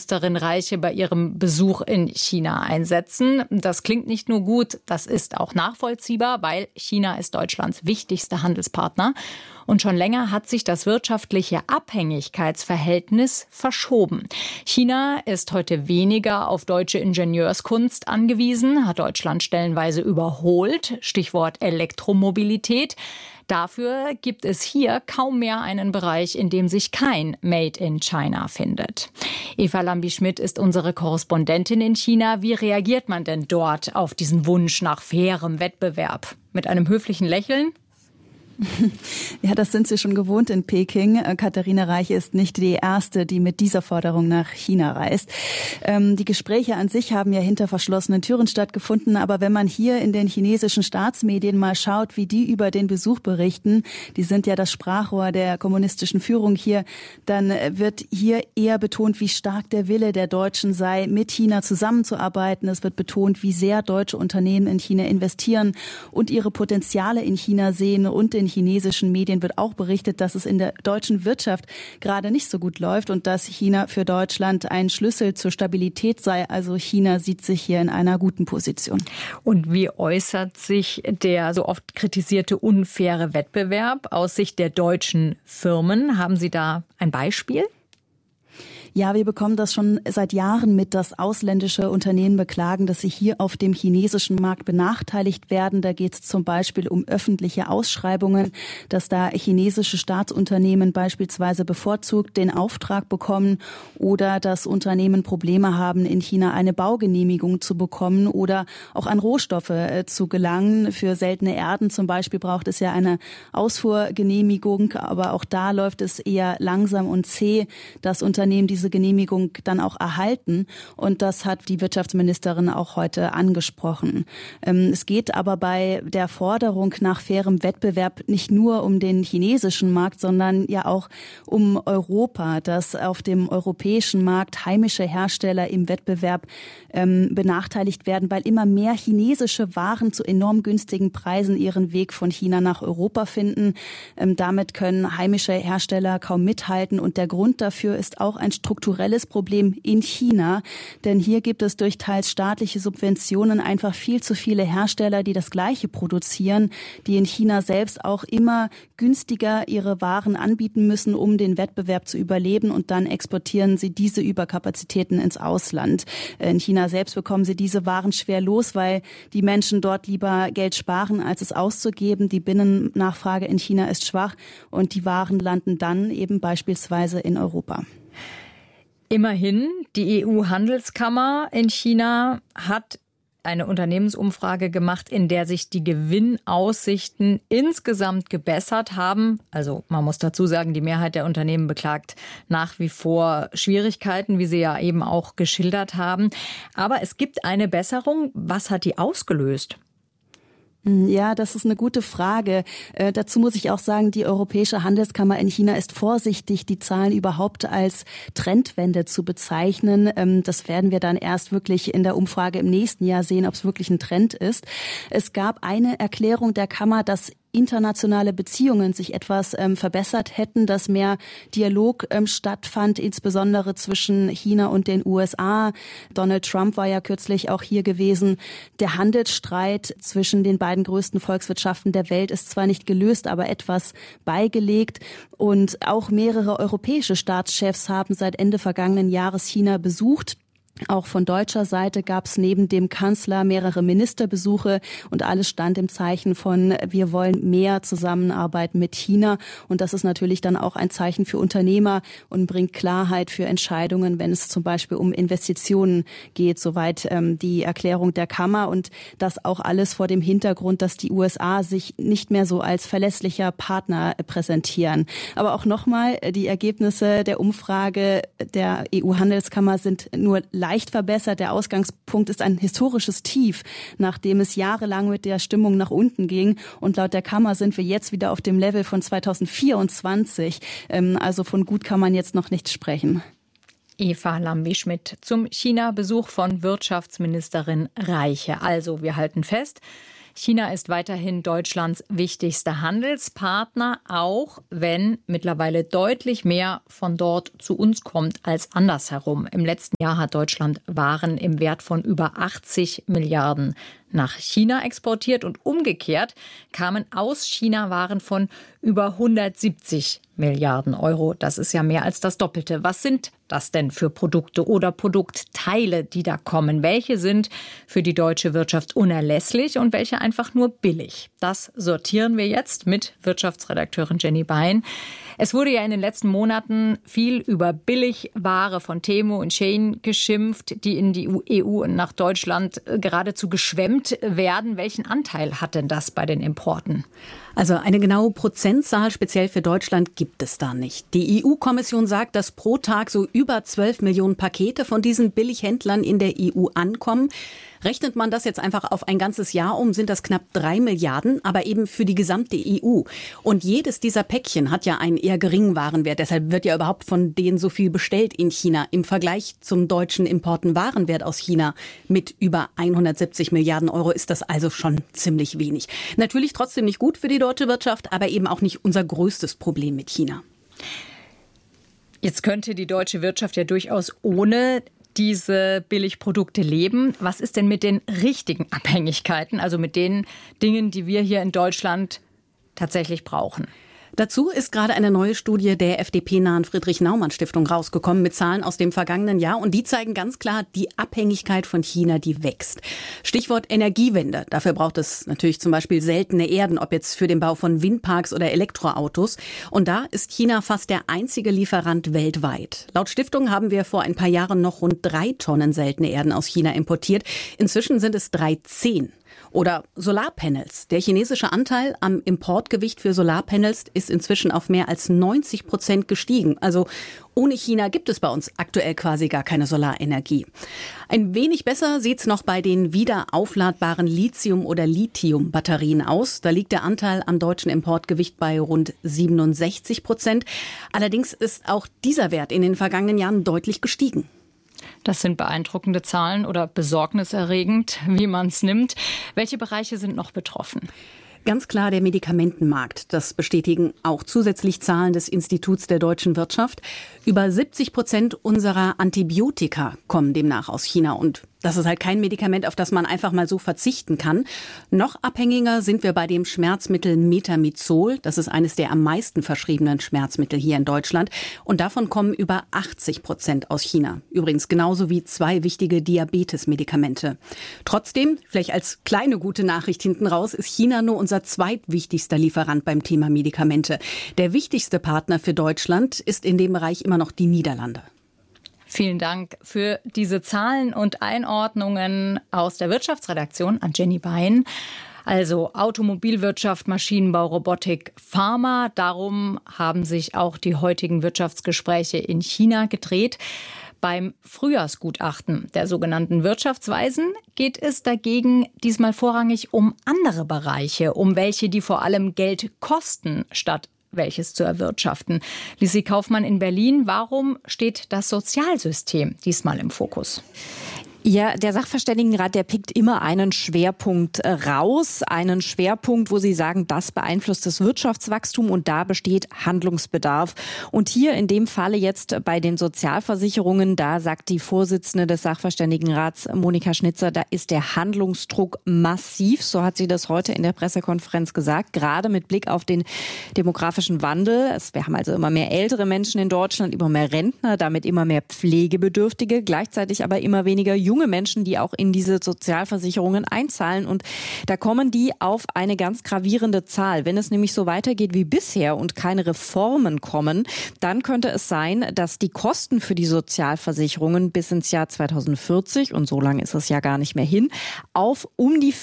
Wirtschaftsministerin Reiche bei ihrem Besuch in China einsetzen. Das klingt nicht nur gut, das ist auch nachvollziehbar, weil China ist Deutschlands wichtigster Handelspartner. Und schon länger hat sich das wirtschaftliche Abhängigkeitsverhältnis verschoben. China ist heute weniger auf deutsche Ingenieurskunst angewiesen, hat Deutschland stellenweise überholt. Stichwort Elektromobilität. Dafür gibt es hier kaum mehr einen Bereich, in dem sich kein Made in China findet. Eva Lambi-Schmidt ist unsere Korrespondentin in China. Wie reagiert man denn dort auf diesen Wunsch nach fairem Wettbewerb? Mit einem höflichen Lächeln? Ja, das sind Sie schon gewohnt in Peking. Katharina Reiche ist nicht die Erste, die mit dieser Forderung nach China reist. Die Gespräche an sich haben ja hinter verschlossenen Türen stattgefunden. Aber wenn man hier in den chinesischen Staatsmedien mal schaut, wie die über den Besuch berichten, die sind ja das Sprachrohr der kommunistischen Führung hier, dann wird hier eher betont, wie stark der Wille der Deutschen sei, mit China zusammenzuarbeiten. Es wird betont, wie sehr deutsche Unternehmen in China investieren und ihre Potenziale in China sehen. Und in chinesischen Medien wird auch berichtet, dass es in der deutschen Wirtschaft gerade nicht so gut läuft und dass China für Deutschland ein Schlüssel zur Stabilität sei. Also China sieht sich hier in einer guten Position. Und wie äußert sich der so oft kritisierte unfaire Wettbewerb aus Sicht der deutschen Firmen? Haben Sie da ein Beispiel? Ja, wir bekommen das schon seit Jahren mit, dass ausländische Unternehmen beklagen, dass sie hier auf dem chinesischen Markt benachteiligt werden. Da geht es zum Beispiel um öffentliche Ausschreibungen, dass da chinesische Staatsunternehmen beispielsweise bevorzugt den Auftrag bekommen oder dass Unternehmen Probleme haben, in China eine Baugenehmigung zu bekommen oder auch an Rohstoffe zu gelangen. Für seltene Erden zum Beispiel braucht es ja eine Ausfuhrgenehmigung, aber auch da läuft es eher langsam und zäh, dass Unternehmen diese Genehmigung dann auch erhalten. Und das hat die Wirtschaftsministerin auch heute angesprochen. Es geht aber bei der Forderung nach fairem Wettbewerb nicht nur um den chinesischen Markt, sondern ja auch um Europa, dass auf dem europäischen Markt heimische Hersteller im Wettbewerb benachteiligt werden, weil immer mehr chinesische Waren zu enorm günstigen Preisen ihren Weg von China nach Europa finden. Damit können heimische Hersteller kaum mithalten. Und der Grund dafür ist auch ein strukturelles Problem in China, denn hier gibt es durch teils staatliche Subventionen einfach viel zu viele Hersteller, die das Gleiche produzieren, die in China selbst auch immer günstiger ihre Waren anbieten müssen, um den Wettbewerb zu überleben, und dann exportieren sie diese Überkapazitäten ins Ausland. In China selbst bekommen sie diese Waren schwer los, weil die Menschen dort lieber Geld sparen, als es auszugeben. Die Binnennachfrage in China ist schwach und die Waren landen dann eben beispielsweise in Europa. Immerhin, die EU-Handelskammer in China hat eine Unternehmensumfrage gemacht, in der sich die Gewinnaussichten insgesamt gebessert haben. Also man muss dazu sagen, die Mehrheit der Unternehmen beklagt nach wie vor Schwierigkeiten, wie Sie ja eben auch geschildert haben. Aber es gibt eine Besserung. Was hat die ausgelöst? Ja, das ist eine gute Frage. Dazu muss ich auch sagen, die Europäische Handelskammer in China ist vorsichtig, die Zahlen überhaupt als Trendwende zu bezeichnen. Das werden wir dann erst wirklich in der Umfrage im nächsten Jahr sehen, ob es wirklich ein Trend ist. Es gab eine Erklärung der Kammer, dass internationale Beziehungen sich etwas verbessert hätten, dass mehr Dialog stattfand, insbesondere zwischen China und den USA. Donald Trump war ja kürzlich auch hier gewesen. Der Handelsstreit zwischen den beiden größten Volkswirtschaften der Welt ist zwar nicht gelöst, aber etwas beigelegt. Und auch mehrere europäische Staatschefs haben seit Ende vergangenen Jahres China besucht. Auch von deutscher Seite gab es neben dem Kanzler mehrere Ministerbesuche und alles stand im Zeichen von, wir wollen mehr Zusammenarbeit mit China. Und das ist natürlich dann auch ein Zeichen für Unternehmer und bringt Klarheit für Entscheidungen, wenn es zum Beispiel um Investitionen geht, soweit die Erklärung der Kammer. Und das auch alles vor dem Hintergrund, dass die USA sich nicht mehr so als verlässlicher Partner präsentieren. Aber auch nochmal, die Ergebnisse der Umfrage der EU-Handelskammer sind nur leicht verbessert. Der Ausgangspunkt ist ein historisches Tief, nachdem es jahrelang mit der Stimmung nach unten ging. Und laut der Kammer sind wir jetzt wieder auf dem Level von 2024. Also von gut kann man jetzt noch nicht sprechen. Eva Lambi-Schmidt zum China-Besuch von Wirtschaftsministerin Reiche. Also wir halten fest, China ist weiterhin Deutschlands wichtigster Handelspartner, auch wenn mittlerweile deutlich mehr von dort zu uns kommt als andersherum. Im letzten Jahr hat Deutschland Waren im Wert von über 80 Milliarden nach China exportiert und umgekehrt kamen aus China Waren von über 170 Milliarden Euro. Das ist ja mehr als das Doppelte. Was sind das denn für Produkte oder Produktteile, die da kommen? Welche sind für die deutsche Wirtschaft unerlässlich und welche einfach nur billig? Das sortieren wir jetzt mit Wirtschaftsredakteurin Jenny Bein. Es wurde ja in den letzten Monaten viel über Billigware von Temu und Shein geschimpft, die in die EU und nach Deutschland geradezu geschwemmt werden. Welchen Anteil hat denn das bei den Importen? Also eine genaue Prozentzahl speziell für Deutschland gibt es da nicht. Die EU-Kommission sagt, dass pro Tag so über 12 Millionen Pakete von diesen Billighändlern in der EU ankommen. Rechnet man das jetzt einfach auf ein ganzes Jahr um, sind das knapp 3 Milliarden, aber eben für die gesamte EU. Und jedes dieser Päckchen hat ja einen eher geringen Warenwert. Deshalb wird ja überhaupt von denen so viel bestellt in China. Im Vergleich zum deutschen Importenwarenwert aus China mit über 170 Milliarden Euro ist das also schon ziemlich wenig. Natürlich trotzdem nicht gut für die deutsche Wirtschaft, aber eben auch nicht unser größtes Problem mit China. Jetzt könnte die deutsche Wirtschaft ja durchaus ohne diese Billigprodukte leben. Was ist denn mit den richtigen Abhängigkeiten, also mit den Dingen, die wir hier in Deutschland tatsächlich brauchen? Dazu ist gerade eine neue Studie der FDP-nahen Friedrich-Naumann-Stiftung rausgekommen mit Zahlen aus dem vergangenen Jahr. Und die zeigen ganz klar, die Abhängigkeit von China, die wächst. Stichwort Energiewende. Dafür braucht es natürlich zum Beispiel seltene Erden, ob jetzt für den Bau von Windparks oder Elektroautos. Und da ist China fast der einzige Lieferant weltweit. Laut Stiftung haben wir vor ein paar Jahren noch rund 3 Tonnen seltene Erden aus China importiert. Inzwischen sind es 13. Oder Solarpanels. Der chinesische Anteil am Importgewicht für Solarpanels ist inzwischen auf mehr als 90% gestiegen. Also ohne China gibt es bei uns aktuell quasi gar keine Solarenergie. Ein wenig besser sieht's noch bei den wieder aufladbaren Lithium- oder Lithium-Batterien aus. Da liegt der Anteil am deutschen Importgewicht bei rund 67%. Allerdings ist auch dieser Wert in den vergangenen Jahren deutlich gestiegen. Das sind beeindruckende Zahlen oder besorgniserregend, wie man es nimmt. Welche Bereiche sind noch betroffen? Ganz klar der Medikamentenmarkt. Das bestätigen auch zusätzlich Zahlen des Instituts der deutschen Wirtschaft. Über 70% unserer Antibiotika kommen demnach aus China. Und das ist halt kein Medikament, auf das man einfach mal so verzichten kann. Noch abhängiger sind wir bei dem Schmerzmittel Metamizol. Das ist eines der am meisten verschriebenen Schmerzmittel hier in Deutschland. Und davon kommen über 80% aus China. Übrigens genauso wie 2 wichtige Diabetes-Medikamente. Trotzdem, vielleicht als kleine gute Nachricht hinten raus, ist China nur unser zweitwichtigster Lieferant beim Thema Medikamente. Der wichtigste Partner für Deutschland ist in dem Bereich immer noch die Niederlande. Vielen Dank für diese Zahlen und Einordnungen aus der Wirtschaftsredaktion an Jenny Bein. Also Automobilwirtschaft, Maschinenbau, Robotik, Pharma. Darum haben sich auch die heutigen Wirtschaftsgespräche in China gedreht. Beim Frühjahrsgutachten der sogenannten Wirtschaftsweisen geht es dagegen diesmal vorrangig um andere Bereiche, um welche, die vor allem Geld kosten, statt welches zu erwirtschaften. Lisi Kaufmann in Berlin, warum steht das Sozialsystem diesmal im Fokus? Ja, der Sachverständigenrat, der pickt immer einen Schwerpunkt raus. Einen Schwerpunkt, wo sie sagen, das beeinflusst das Wirtschaftswachstum und da besteht Handlungsbedarf. Und hier in dem Falle jetzt bei den Sozialversicherungen, da sagt die Vorsitzende des Sachverständigenrats, Monika Schnitzer, da ist der Handlungsdruck massiv. So hat sie das heute in der Pressekonferenz gesagt, gerade mit Blick auf den demografischen Wandel. Wir haben also immer mehr ältere Menschen in Deutschland, immer mehr Rentner, damit immer mehr Pflegebedürftige, gleichzeitig aber immer weniger junge Menschen, die auch in diese Sozialversicherungen einzahlen. Und da kommen die auf eine ganz gravierende Zahl. Wenn es nämlich so weitergeht wie bisher und keine Reformen kommen, dann könnte es sein, dass die Kosten für die Sozialversicherungen bis ins Jahr 2040, und so lange ist es ja gar nicht mehr hin, auf um die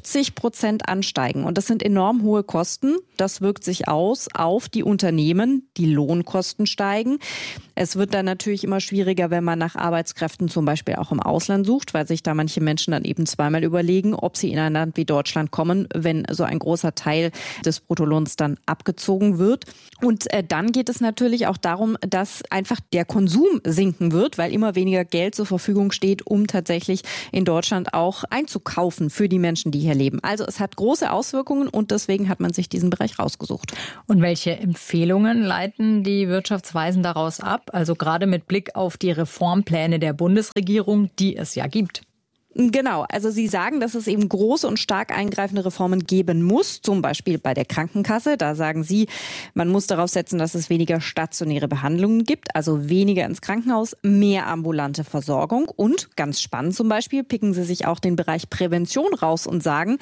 50% ansteigen. Und das sind enorm hohe Kosten. Das wirkt sich aus auf die Unternehmen. Die Lohnkosten steigen. Es wird dann natürlich immer schwieriger, wenn man nach Arbeitskräften zum Beispiel auch im Ausland man sucht, weil sich da manche Menschen dann eben zweimal überlegen, ob sie in ein Land wie Deutschland kommen, wenn so ein großer Teil des Bruttolohns dann abgezogen wird. Und dann geht es natürlich auch darum, dass einfach der Konsum sinken wird, weil immer weniger Geld zur Verfügung steht, um tatsächlich in Deutschland auch einzukaufen für die Menschen, die hier leben. Also es hat große Auswirkungen und deswegen hat man sich diesen Bereich rausgesucht. Und welche Empfehlungen leiten die Wirtschaftsweisen daraus ab? Also gerade mit Blick auf die Reformpläne der Bundesregierung, die es ja gibt. Genau, also Sie sagen, dass es eben große und stark eingreifende Reformen geben muss, zum Beispiel bei der Krankenkasse. Da sagen Sie, man muss darauf setzen, dass es weniger stationäre Behandlungen gibt, also weniger ins Krankenhaus, mehr ambulante Versorgung. Und ganz spannend zum Beispiel, picken Sie sich auch den Bereich Prävention raus und sagen,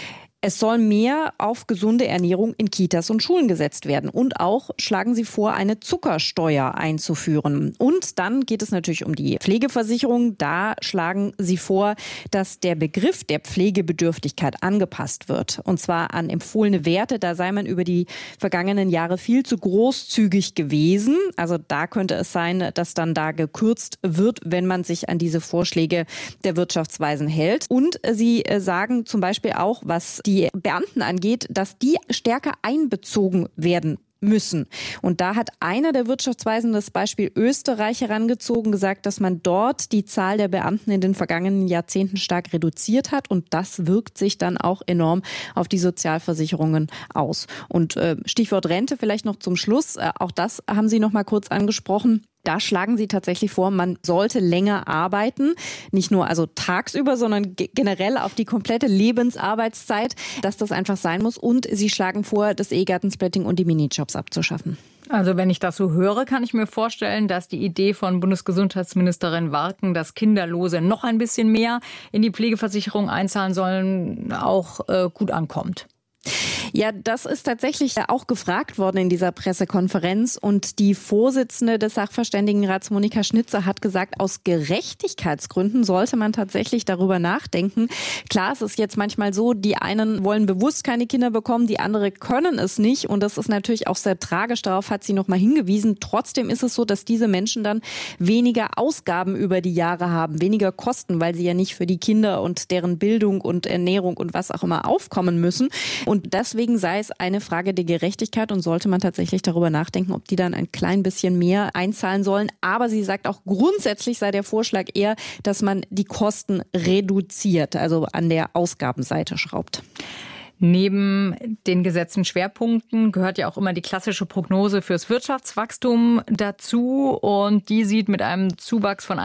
es soll mehr auf gesunde Ernährung in Kitas und Schulen gesetzt werden. Und auch schlagen Sie vor, eine Zuckersteuer einzuführen. Und dann geht es natürlich um die Pflegeversicherung. Da schlagen Sie vor, dass der Begriff der Pflegebedürftigkeit angepasst wird. Und zwar an empfohlene Werte. Da sei man über die vergangenen Jahre viel zu großzügig gewesen. Also da könnte es sein, dass dann da gekürzt wird, wenn man sich an diese Vorschläge der Wirtschaftsweisen hält. Und Sie sagen zum Beispiel auch, was die Beamten angeht, dass die stärker einbezogen werden müssen. Und da hat einer der Wirtschaftsweisen das Beispiel Österreich herangezogen, gesagt, dass man dort die Zahl der Beamten in den vergangenen Jahrzehnten stark reduziert hat und das wirkt sich dann auch enorm auf die Sozialversicherungen aus. Und Stichwort Rente vielleicht noch zum Schluss, auch das haben Sie noch mal kurz angesprochen. Da schlagen Sie tatsächlich vor, man sollte länger arbeiten, nicht nur also tagsüber, sondern generell auf die komplette Lebensarbeitszeit, dass das einfach sein muss. Und Sie schlagen vor, das Ehegattensplitting und die Minijobs abzuschaffen. Also wenn ich das so höre, kann ich mir vorstellen, dass die Idee von Bundesgesundheitsministerin Warken, dass Kinderlose noch ein bisschen mehr in die Pflegeversicherung einzahlen sollen, auch gut ankommt. Ja, das ist tatsächlich auch gefragt worden in dieser Pressekonferenz und die Vorsitzende des Sachverständigenrats Monika Schnitzer hat gesagt, aus Gerechtigkeitsgründen sollte man tatsächlich darüber nachdenken. Klar, es ist jetzt manchmal so, die einen wollen bewusst keine Kinder bekommen, die andere können es nicht und das ist natürlich auch sehr tragisch, darauf hat sie noch mal hingewiesen. Trotzdem ist es so, dass diese Menschen dann weniger Ausgaben über die Jahre haben, weniger Kosten, weil sie ja nicht für die Kinder und deren Bildung und Ernährung und was auch immer aufkommen müssen. Und deswegen sei es eine Frage der Gerechtigkeit und sollte man tatsächlich darüber nachdenken, ob die dann ein klein bisschen mehr einzahlen sollen. Aber sie sagt auch, grundsätzlich sei der Vorschlag eher, dass man die Kosten reduziert, also an der Ausgabenseite schraubt. Neben den gesetzten Schwerpunkten gehört ja auch immer die klassische Prognose fürs Wirtschaftswachstum dazu. Und die sieht mit einem Zuwachs von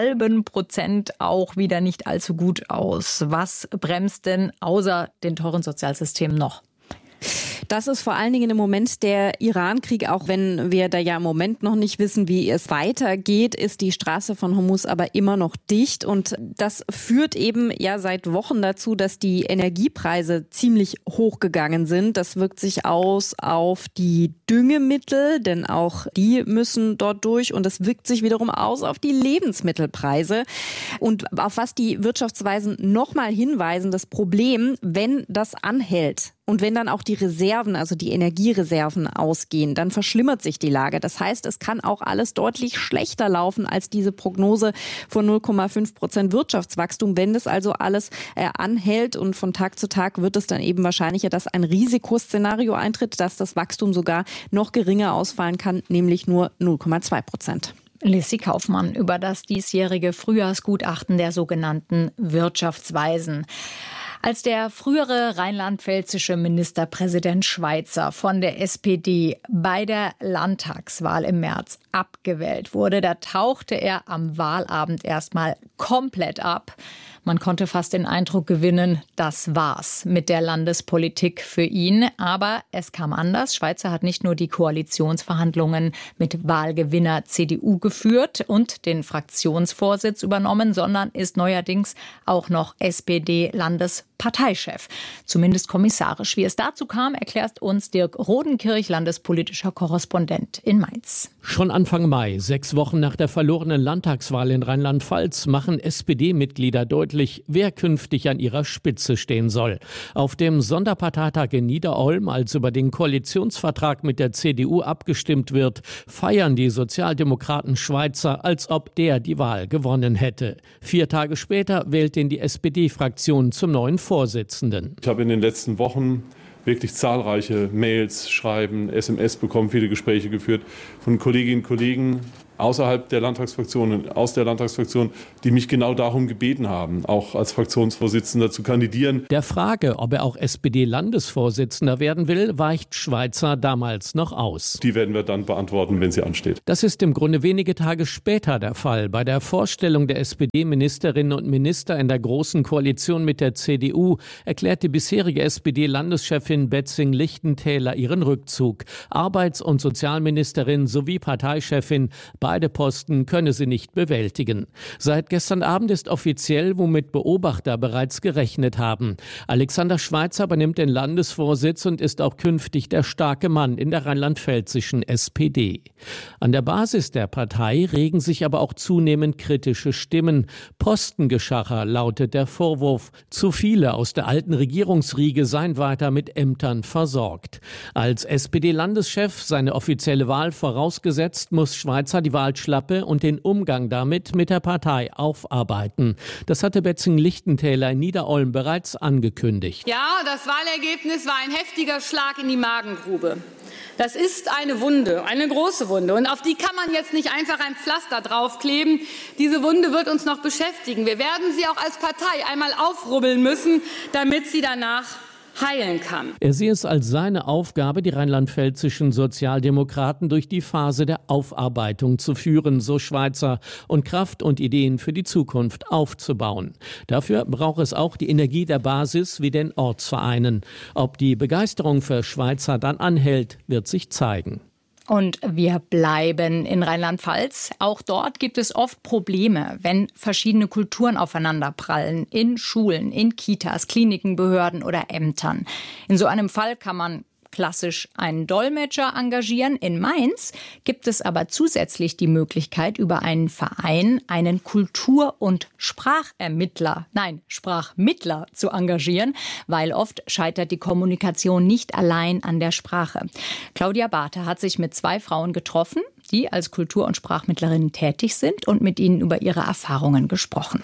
0,5% auch wieder nicht allzu gut aus. Was bremst denn außer den teuren Sozialsystemen noch? Das ist vor allen Dingen im Moment der Iran-Krieg, auch wenn wir da ja im Moment noch nicht wissen, wie es weitergeht, ist die Straße von Hormuz aber immer noch dicht und das führt eben ja seit Wochen dazu, dass die Energiepreise ziemlich hochgegangen sind. Das wirkt sich aus auf die Düngemittel, denn auch die müssen dort durch und das wirkt sich wiederum aus auf die Lebensmittelpreise. Und auf was die Wirtschaftsweisen nochmal hinweisen, das Problem, wenn das anhält, und wenn dann auch die Reserven, also die Energiereserven ausgehen, dann verschlimmert sich die Lage. Das heißt, es kann auch alles deutlich schlechter laufen als diese Prognose von 0,5% Wirtschaftswachstum. Wenn das also alles anhält und von Tag zu Tag wird es dann eben wahrscheinlicher, dass ein Risikoszenario eintritt, dass das Wachstum sogar noch geringer ausfallen kann, nämlich nur 0,2%. Lissi Kaufmann über das diesjährige Frühjahrsgutachten der sogenannten Wirtschaftsweisen. Als der frühere rheinland-pfälzische Ministerpräsident Schweizer von der SPD bei der Landtagswahl im März abgewählt wurde, da tauchte er am Wahlabend erstmal komplett ab. Man konnte fast den Eindruck gewinnen, das war's mit der Landespolitik für ihn. Aber es kam anders. Schweizer hat nicht nur die Koalitionsverhandlungen mit Wahlgewinner CDU geführt und den Fraktionsvorsitz übernommen, sondern ist neuerdings auch noch SPD-Landespräsident. Parteichef, zumindest kommissarisch. Wie es dazu kam, erklärt uns Dirk Rodenkirch, landespolitischer Korrespondent in Mainz. Schon Anfang Mai, 6 Wochen nach der verlorenen Landtagswahl in Rheinland-Pfalz, machen SPD-Mitglieder deutlich, wer künftig an ihrer Spitze stehen soll. Auf dem Sonderparteitag in Niederolm, als über den Koalitionsvertrag mit der CDU abgestimmt wird, feiern die Sozialdemokraten Schweizer, als ob der die Wahl gewonnen hätte. 4 Tage später wählt ihn die SPD-Fraktion zum neuen Vorsitzenden. Ich habe in den letzten Wochen wirklich zahlreiche Mails, Schreiben, SMS bekommen, viele Gespräche geführt von Kolleginnen und Kollegen außerhalb der Landtagsfraktion und aus der Landtagsfraktion, die mich genau darum gebeten haben, auch als Fraktionsvorsitzender zu kandidieren. Der Frage, ob er auch SPD-Landesvorsitzender werden will, weicht Schweizer damals noch aus. Die werden wir dann beantworten, wenn sie ansteht. Das ist im Grunde wenige Tage später der Fall. Bei der Vorstellung der SPD-Ministerinnen und Minister in der Großen Koalition mit der CDU erklärt die bisherige SPD-Landeschefin Betzing-Lichtentäler ihren Rückzug. Arbeits- und Sozialministerin sowie Parteichefin, beide Posten könne sie nicht bewältigen. Seit gestern Abend ist offiziell, womit Beobachter bereits gerechnet haben. Alexander Schweizer übernimmt den Landesvorsitz und ist auch künftig der starke Mann in der rheinland-pfälzischen SPD. An der Basis der Partei regen sich aber auch zunehmend kritische Stimmen. Postengeschacher lautet der Vorwurf. Zu viele aus der alten Regierungsriege seien weiter mit Ämtern versorgt. Als SPD-Landeschef seine offizielle Wahl vorausgesetzt, muss Schweizer die Wahlschlappe und den Umgang damit mit der Partei aufarbeiten. Das hatte Betzing-Lichtentäler in Niederolm bereits angekündigt. Ja, das Wahlergebnis war ein heftiger Schlag in die Magengrube. Das ist eine Wunde, eine große Wunde. Und auf die kann man jetzt nicht einfach ein Pflaster draufkleben. Diese Wunde wird uns noch beschäftigen. Wir werden sie auch als Partei einmal aufrubbeln müssen, damit sie danach heilen kann. Er sehe es als seine Aufgabe, die rheinland-pfälzischen Sozialdemokraten durch die Phase der Aufarbeitung zu führen, so Schweizer, und Kraft und Ideen für die Zukunft aufzubauen. Dafür braucht es auch die Energie der Basis wie den Ortsvereinen. Ob die Begeisterung für Schweizer dann anhält, wird sich zeigen. Und wir bleiben in Rheinland-Pfalz. Auch dort gibt es oft Probleme, wenn verschiedene Kulturen aufeinanderprallen. In Schulen, in Kitas, Kliniken, Behörden oder Ämtern. In so einem Fall kann man klassisch einen Dolmetscher engagieren. In Mainz gibt es aber zusätzlich die Möglichkeit, über einen Verein einen Kultur- und Sprachmittler zu engagieren, weil oft scheitert die Kommunikation nicht allein an der Sprache. Claudia Barthe hat sich mit 2 Frauen getroffen, die als Kultur- und Sprachmittlerinnen tätig sind, und mit ihnen über ihre Erfahrungen gesprochen.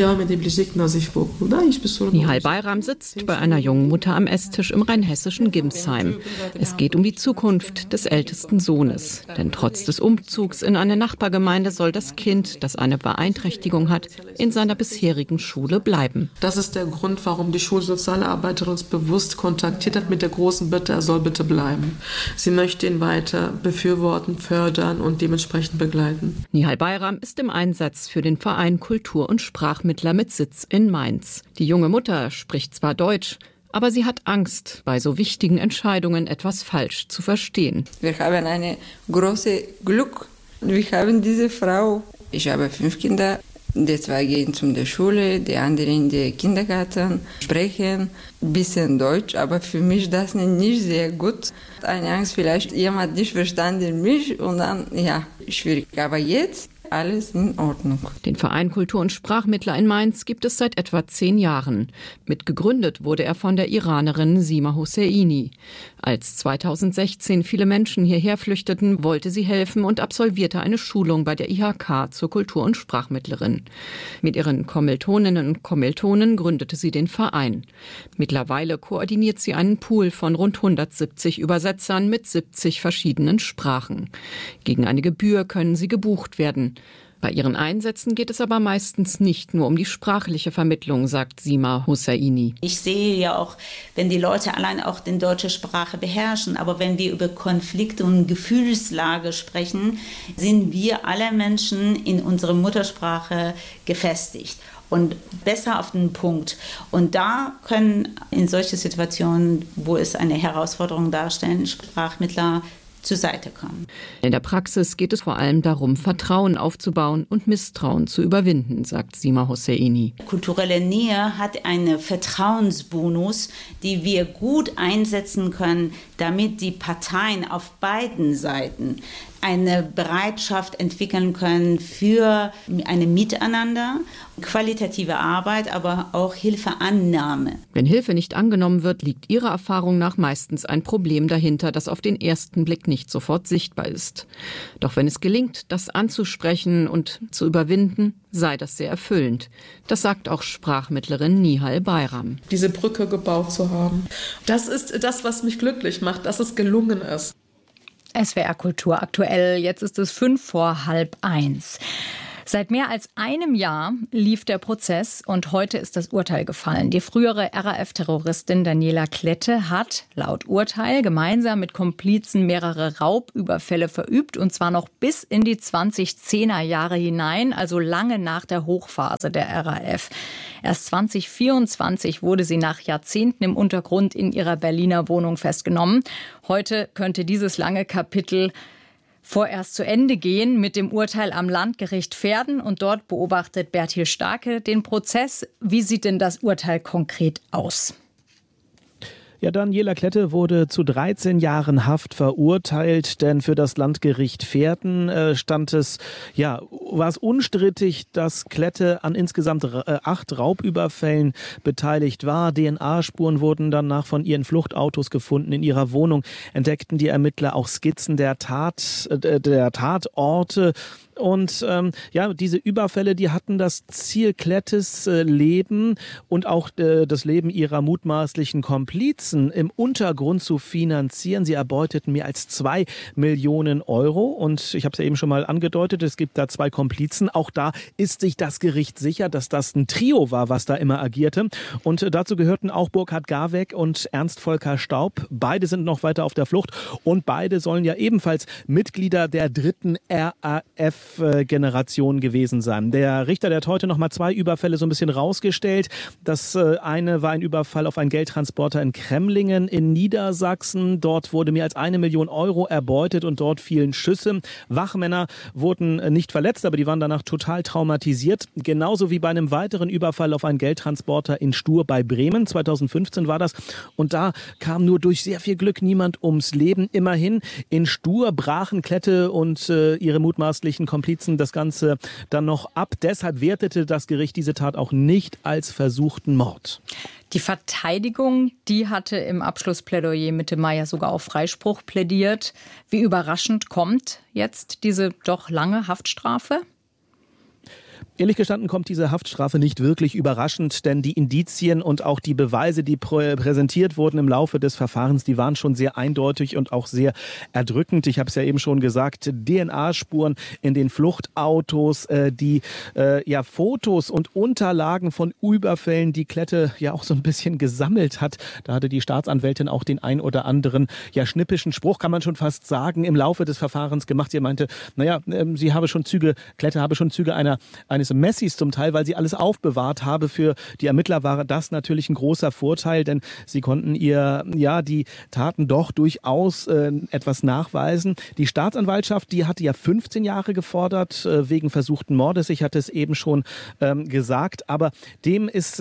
Nihal Bayram sitzt bei einer jungen Mutter am Esstisch im rheinhessischen Gimsheim. Es geht um die Zukunft des ältesten Sohnes. Denn trotz des Umzugs in eine Nachbargemeinde soll das Kind, das eine Beeinträchtigung hat, in seiner bisherigen Schule bleiben. Das ist der Grund, warum die Schulsozialarbeiterin uns bewusst kontaktiert hat mit der großen Bitte, er soll bitte bleiben. Sie möchte ihn weiter befürworten, fördern und dementsprechend begleiten. Nihal Bayram ist im Einsatz für den Verein Kultur- und Sprachmittler mit Sitz in Mainz. Die junge Mutter spricht zwar Deutsch, aber sie hat Angst, bei so wichtigen Entscheidungen etwas falsch zu verstehen. Wir haben eine große Glück. Wir haben diese Frau. Ich habe 5 Kinder. Die 2 gehen zur Schule, die anderen in den Kindergarten, sprechen ein bisschen Deutsch, aber für mich das nicht sehr gut. Eine Angst, vielleicht jemand nicht verstanden mich und dann, schwierig. Aber jetzt alles in Ordnung. Den Verein Kultur- und Sprachmittler in Mainz gibt es seit etwa 10 Jahren. Mitgegründet wurde er von der Iranerin Sima Hosseini. Als 2016 viele Menschen hierher flüchteten, wollte sie helfen und absolvierte eine Schulung bei der IHK zur Kultur- und Sprachmittlerin. Mit ihren Kommilitoninnen und Kommilitonen gründete sie den Verein. Mittlerweile koordiniert sie einen Pool von rund 170 Übersetzern mit 70 verschiedenen Sprachen. Gegen eine Gebühr können sie gebucht werden. Bei ihren Einsätzen geht es aber meistens nicht nur um die sprachliche Vermittlung, sagt Sima Hosseini. Ich sehe ja auch, wenn die Leute allein auch die deutsche Sprache beherrschen, aber wenn wir über Konflikte und Gefühlslage sprechen, sind wir alle Menschen in unserer Muttersprache gefestigt und besser auf den Punkt. Und da können in solchen Situationen, wo es eine Herausforderung darstellen, Sprachmittler zur Seite kommen. In der Praxis geht es vor allem darum, Vertrauen aufzubauen und Misstrauen zu überwinden, sagt Sima Hosseini. Kulturelle Nähe hat einen Vertrauensbonus, die wir gut einsetzen können, damit die Parteien auf beiden Seiten eine Bereitschaft entwickeln können für ein Miteinander, qualitative Arbeit, aber auch Hilfeannahme. Wenn Hilfe nicht angenommen wird, liegt ihrer Erfahrung nach meistens ein Problem dahinter, das auf den ersten Blick nicht sofort sichtbar ist. Doch wenn es gelingt, das anzusprechen und zu überwinden, sei das sehr erfüllend. Das sagt auch Sprachmittlerin Nihal Bayram. Diese Brücke gebaut zu haben, das ist das, was mich glücklich macht, dass es gelungen ist. SWR Kultur aktuell, jetzt ist es 1:05. Seit mehr als einem Jahr lief der Prozess und heute ist das Urteil gefallen. Die frühere RAF-Terroristin Daniela Klette hat laut Urteil gemeinsam mit Komplizen mehrere Raubüberfälle verübt und zwar noch bis in die 2010er Jahre hinein, also lange nach der Hochphase der RAF. Erst 2024 wurde sie nach Jahrzehnten im Untergrund in ihrer Berliner Wohnung festgenommen. Heute könnte dieses lange Kapitel vorerst zu Ende gehen mit dem Urteil am Landgericht Verden. Und dort beobachtet Bertil Starke den Prozess. Wie sieht denn das Urteil konkret aus? Ja, Daniela Klette wurde zu 13 Jahren Haft verurteilt, denn für das Landgericht Verden war es unstrittig, dass Klette an insgesamt 8 Raubüberfällen beteiligt war. DNA-Spuren wurden danach von ihren Fluchtautos gefunden. In ihrer Wohnung entdeckten die Ermittler auch Skizzen der Tatorte. Und diese Überfälle, die hatten das Ziel, Klettes Leben und auch das Leben ihrer mutmaßlichen Komplizen im Untergrund zu finanzieren. Sie erbeuteten mehr als 2 Millionen Euro. Und ich habe es ja eben schon mal angedeutet, es gibt da 2 Komplizen. Auch da ist sich das Gericht sicher, dass das ein Trio war, was da immer agierte. Und dazu gehörten auch Burkhard Garweg und Ernst Volker Staub. Beide sind noch weiter auf der Flucht und beide sollen ja ebenfalls Mitglieder der 3. RAF-Generation gewesen sein. Der Richter, der hat heute noch mal 2 Überfälle so ein bisschen rausgestellt. Das eine war ein Überfall auf einen Geldtransporter in Kremlingen in Niedersachsen. Dort wurde mehr als 1 Million Euro erbeutet und dort fielen Schüsse. Wachmänner wurden nicht verletzt, aber die waren danach total traumatisiert. Genauso wie bei einem weiteren Überfall auf einen Geldtransporter in Stur bei Bremen. 2015 war das. Und da kam nur durch sehr viel Glück niemand ums Leben. Immerhin in Stur brachen Klette und ihre mutmaßlichen Komplizen das Ganze dann noch ab. Deshalb wertete das Gericht diese Tat auch nicht als versuchten Mord. Die Verteidigung, die hatte im Abschlussplädoyer Mitte Mai ja sogar auf Freispruch plädiert. Wie überraschend kommt jetzt diese doch lange Haftstrafe? Ehrlich gestanden kommt diese Haftstrafe nicht wirklich überraschend, denn die Indizien und auch die Beweise, die präsentiert wurden im Laufe des Verfahrens, die waren schon sehr eindeutig und auch sehr erdrückend. Ich habe es ja eben schon gesagt, DNA-Spuren in den Fluchtautos, die Fotos und Unterlagen von Überfällen, die Klette ja auch so ein bisschen gesammelt hat. Da hatte die Staatsanwältin auch den ein oder anderen schnippischen Spruch, kann man schon fast sagen, im Laufe des Verfahrens gemacht. Sie meinte, Klette habe schon Züge eines Messis zum Teil, weil sie alles aufbewahrt habe. Für die Ermittler war das natürlich ein großer Vorteil, denn sie konnten die Taten doch durchaus etwas nachweisen. Die Staatsanwaltschaft, die hatte ja 15 Jahre gefordert wegen versuchten Mordes. Ich hatte es eben schon gesagt, aber da ist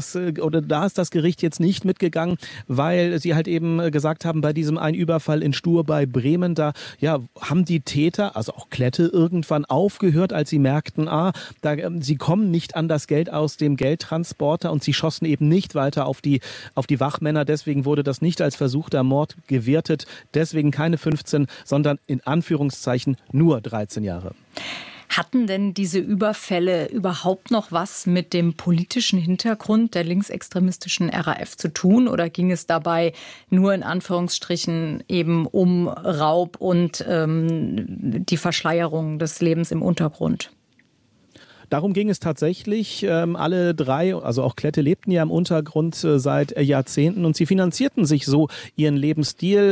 das Gericht jetzt nicht mitgegangen, weil sie halt eben gesagt haben, bei diesem einen Überfall in Stur bei Bremen, da haben die Täter, also auch Klette, irgendwann aufgehört, als sie merkten, sie kommen nicht an das Geld aus dem Geldtransporter und sie schossen eben nicht weiter auf die Wachmänner. Deswegen wurde das nicht als versuchter Mord gewertet. Deswegen keine 15, sondern in Anführungszeichen nur 13 Jahre. Hatten denn diese Überfälle überhaupt noch was mit dem politischen Hintergrund der linksextremistischen RAF zu tun? Oder ging es dabei nur in Anführungsstrichen eben um Raub und die Verschleierung des Lebens im Untergrund? Darum ging es tatsächlich. Alle 3, also auch Klette, lebten ja im Untergrund seit Jahrzehnten und sie finanzierten sich so ihren Lebensstil.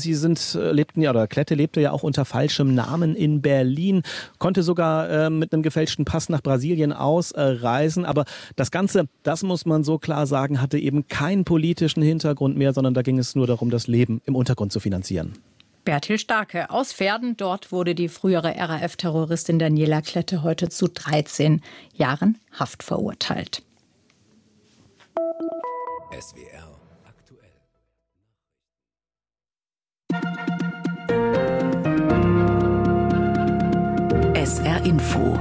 Klette lebte ja auch unter falschem Namen in Berlin, konnte sogar mit einem gefälschten Pass nach Brasilien ausreisen. Aber das Ganze, das muss man so klar sagen, hatte eben keinen politischen Hintergrund mehr, sondern da ging es nur darum, das Leben im Untergrund zu finanzieren. Bertil Starke aus Verden. Dort wurde die frühere RAF-Terroristin Daniela Klette heute zu 13 Jahren Haft verurteilt. SWR aktuell. SR Info.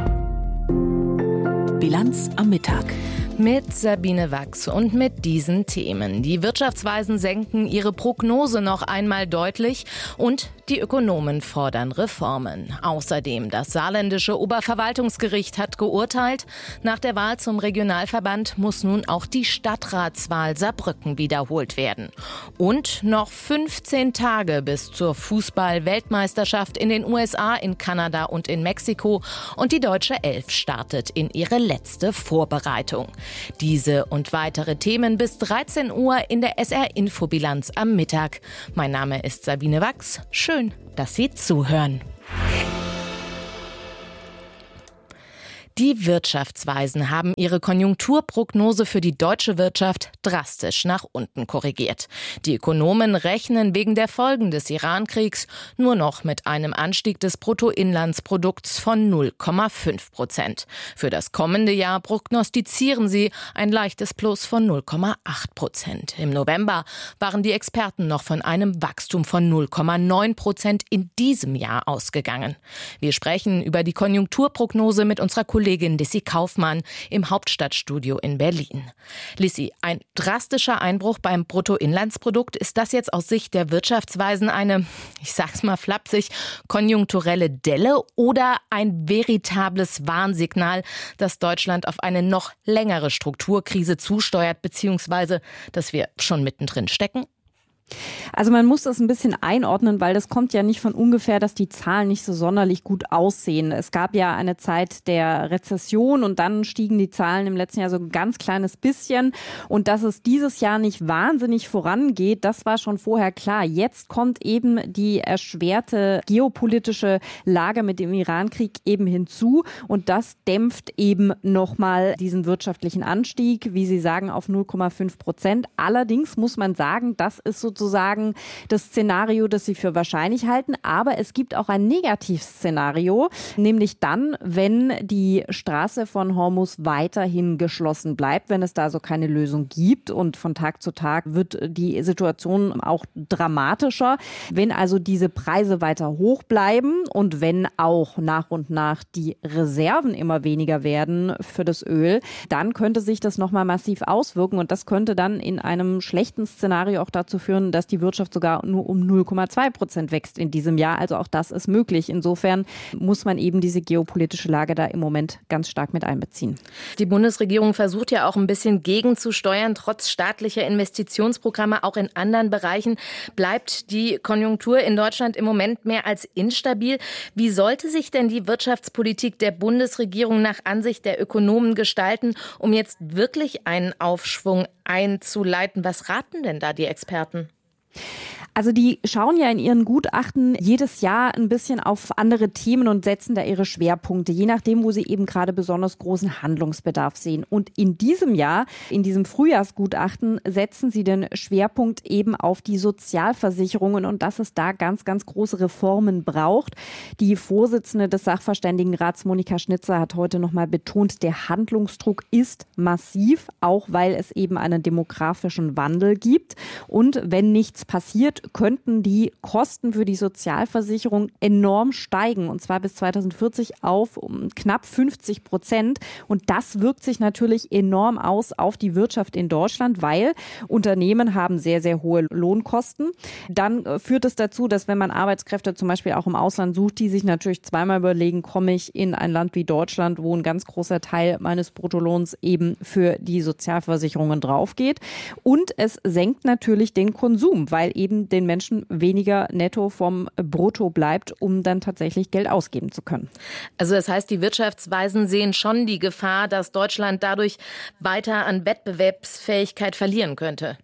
Bilanz am Mittag. Mit Sabine Wachs und mit diesen Themen. Die Wirtschaftsweisen senken ihre Prognose noch einmal deutlich und die Ökonomen fordern Reformen. Außerdem das saarländische Oberverwaltungsgericht hat geurteilt, nach der Wahl zum Regionalverband muss nun auch die Stadtratswahl Saarbrücken wiederholt werden. Und noch 15 Tage bis zur Fußball-Weltmeisterschaft in den USA, in Kanada und in Mexiko. Und die deutsche Elf startet in ihre letzte Vorbereitung. Diese und weitere Themen bis 13 Uhr in der SR-Infobilanz am Mittag. Mein Name ist Sabine Wachs. Schön, dass Sie zuhören. Die Wirtschaftsweisen haben ihre Konjunkturprognose für die deutsche Wirtschaft drastisch nach unten korrigiert. Die Ökonomen rechnen wegen der Folgen des Iran-Kriegs nur noch mit einem Anstieg des Bruttoinlandsprodukts von 0,5%. Für das kommende Jahr prognostizieren sie ein leichtes Plus von 0,8%. Im November waren die Experten noch von einem Wachstum von 0,9% in diesem Jahr ausgegangen. Wir sprechen über die Konjunkturprognose mit unserer Kollegin Lissy Kaufmann im Hauptstadtstudio in Berlin. Lissy, ein drastischer Einbruch beim Bruttoinlandsprodukt. Ist das jetzt aus Sicht der Wirtschaftsweisen eine, ich sag's mal flapsig, konjunkturelle Delle oder ein veritables Warnsignal, dass Deutschland auf eine noch längere Strukturkrise zusteuert, beziehungsweise dass wir schon mittendrin stecken? Also man muss das ein bisschen einordnen, weil das kommt ja nicht von ungefähr, dass die Zahlen nicht so sonderlich gut aussehen. Es gab ja eine Zeit der Rezession und dann stiegen die Zahlen im letzten Jahr so ein ganz kleines bisschen. Und dass es dieses Jahr nicht wahnsinnig vorangeht, das war schon vorher klar. Jetzt kommt eben die erschwerte geopolitische Lage mit dem Iran-Krieg eben hinzu und das dämpft eben nochmal diesen wirtschaftlichen Anstieg, wie Sie sagen, auf 0,5%. Allerdings muss man sagen, das ist sozusagen das Szenario, das sie für wahrscheinlich halten. Aber es gibt auch ein Negativszenario, nämlich dann, wenn die Straße von Hormuz weiterhin geschlossen bleibt, wenn es da so keine Lösung gibt. Und von Tag zu Tag wird die Situation auch dramatischer. Wenn also diese Preise weiter hoch bleiben und wenn auch nach und nach die Reserven immer weniger werden für das Öl, dann könnte sich das nochmal massiv auswirken. Und das könnte dann in einem schlechten Szenario auch dazu führen, dass die Wirtschaft sogar nur um 0,2% wächst in diesem Jahr. Also auch das ist möglich. Insofern muss man eben diese geopolitische Lage da im Moment ganz stark mit einbeziehen. Die Bundesregierung versucht ja auch ein bisschen gegenzusteuern. Trotz staatlicher Investitionsprogramme auch in anderen Bereichen bleibt die Konjunktur in Deutschland im Moment mehr als instabil. Wie sollte sich denn die Wirtschaftspolitik der Bundesregierung nach Ansicht der Ökonomen gestalten, um jetzt wirklich einen Aufschwung einzuleiten? Was raten denn da die Experten? Also die schauen ja in ihren Gutachten jedes Jahr ein bisschen auf andere Themen und setzen da ihre Schwerpunkte, je nachdem, wo sie eben gerade besonders großen Handlungsbedarf sehen. Und in diesem Jahr, in diesem Frühjahrsgutachten, setzen sie den Schwerpunkt eben auf die Sozialversicherungen und dass es da ganz, ganz große Reformen braucht. Die Vorsitzende des Sachverständigenrats, Monika Schnitzer, hat heute nochmal betont, der Handlungsdruck ist massiv, auch weil es eben einen demografischen Wandel gibt. Und wenn nichts passiert, könnten die Kosten für die Sozialversicherung enorm steigen, und zwar bis 2040 auf knapp 50%. Und das wirkt sich natürlich enorm aus auf die Wirtschaft in Deutschland, weil Unternehmen haben sehr, sehr hohe Lohnkosten. Dann führt es dazu, dass wenn man Arbeitskräfte zum Beispiel auch im Ausland sucht, die sich natürlich zweimal überlegen, komme ich in ein Land wie Deutschland, wo ein ganz großer Teil meines Bruttolohns eben für die Sozialversicherungen draufgeht. Und es senkt natürlich den Konsum, weil eben den Menschen weniger netto vom Brutto bleibt, um dann tatsächlich Geld ausgeben zu können. Also das heißt, die Wirtschaftsweisen sehen schon die Gefahr, dass Deutschland dadurch weiter an Wettbewerbsfähigkeit verlieren könnte.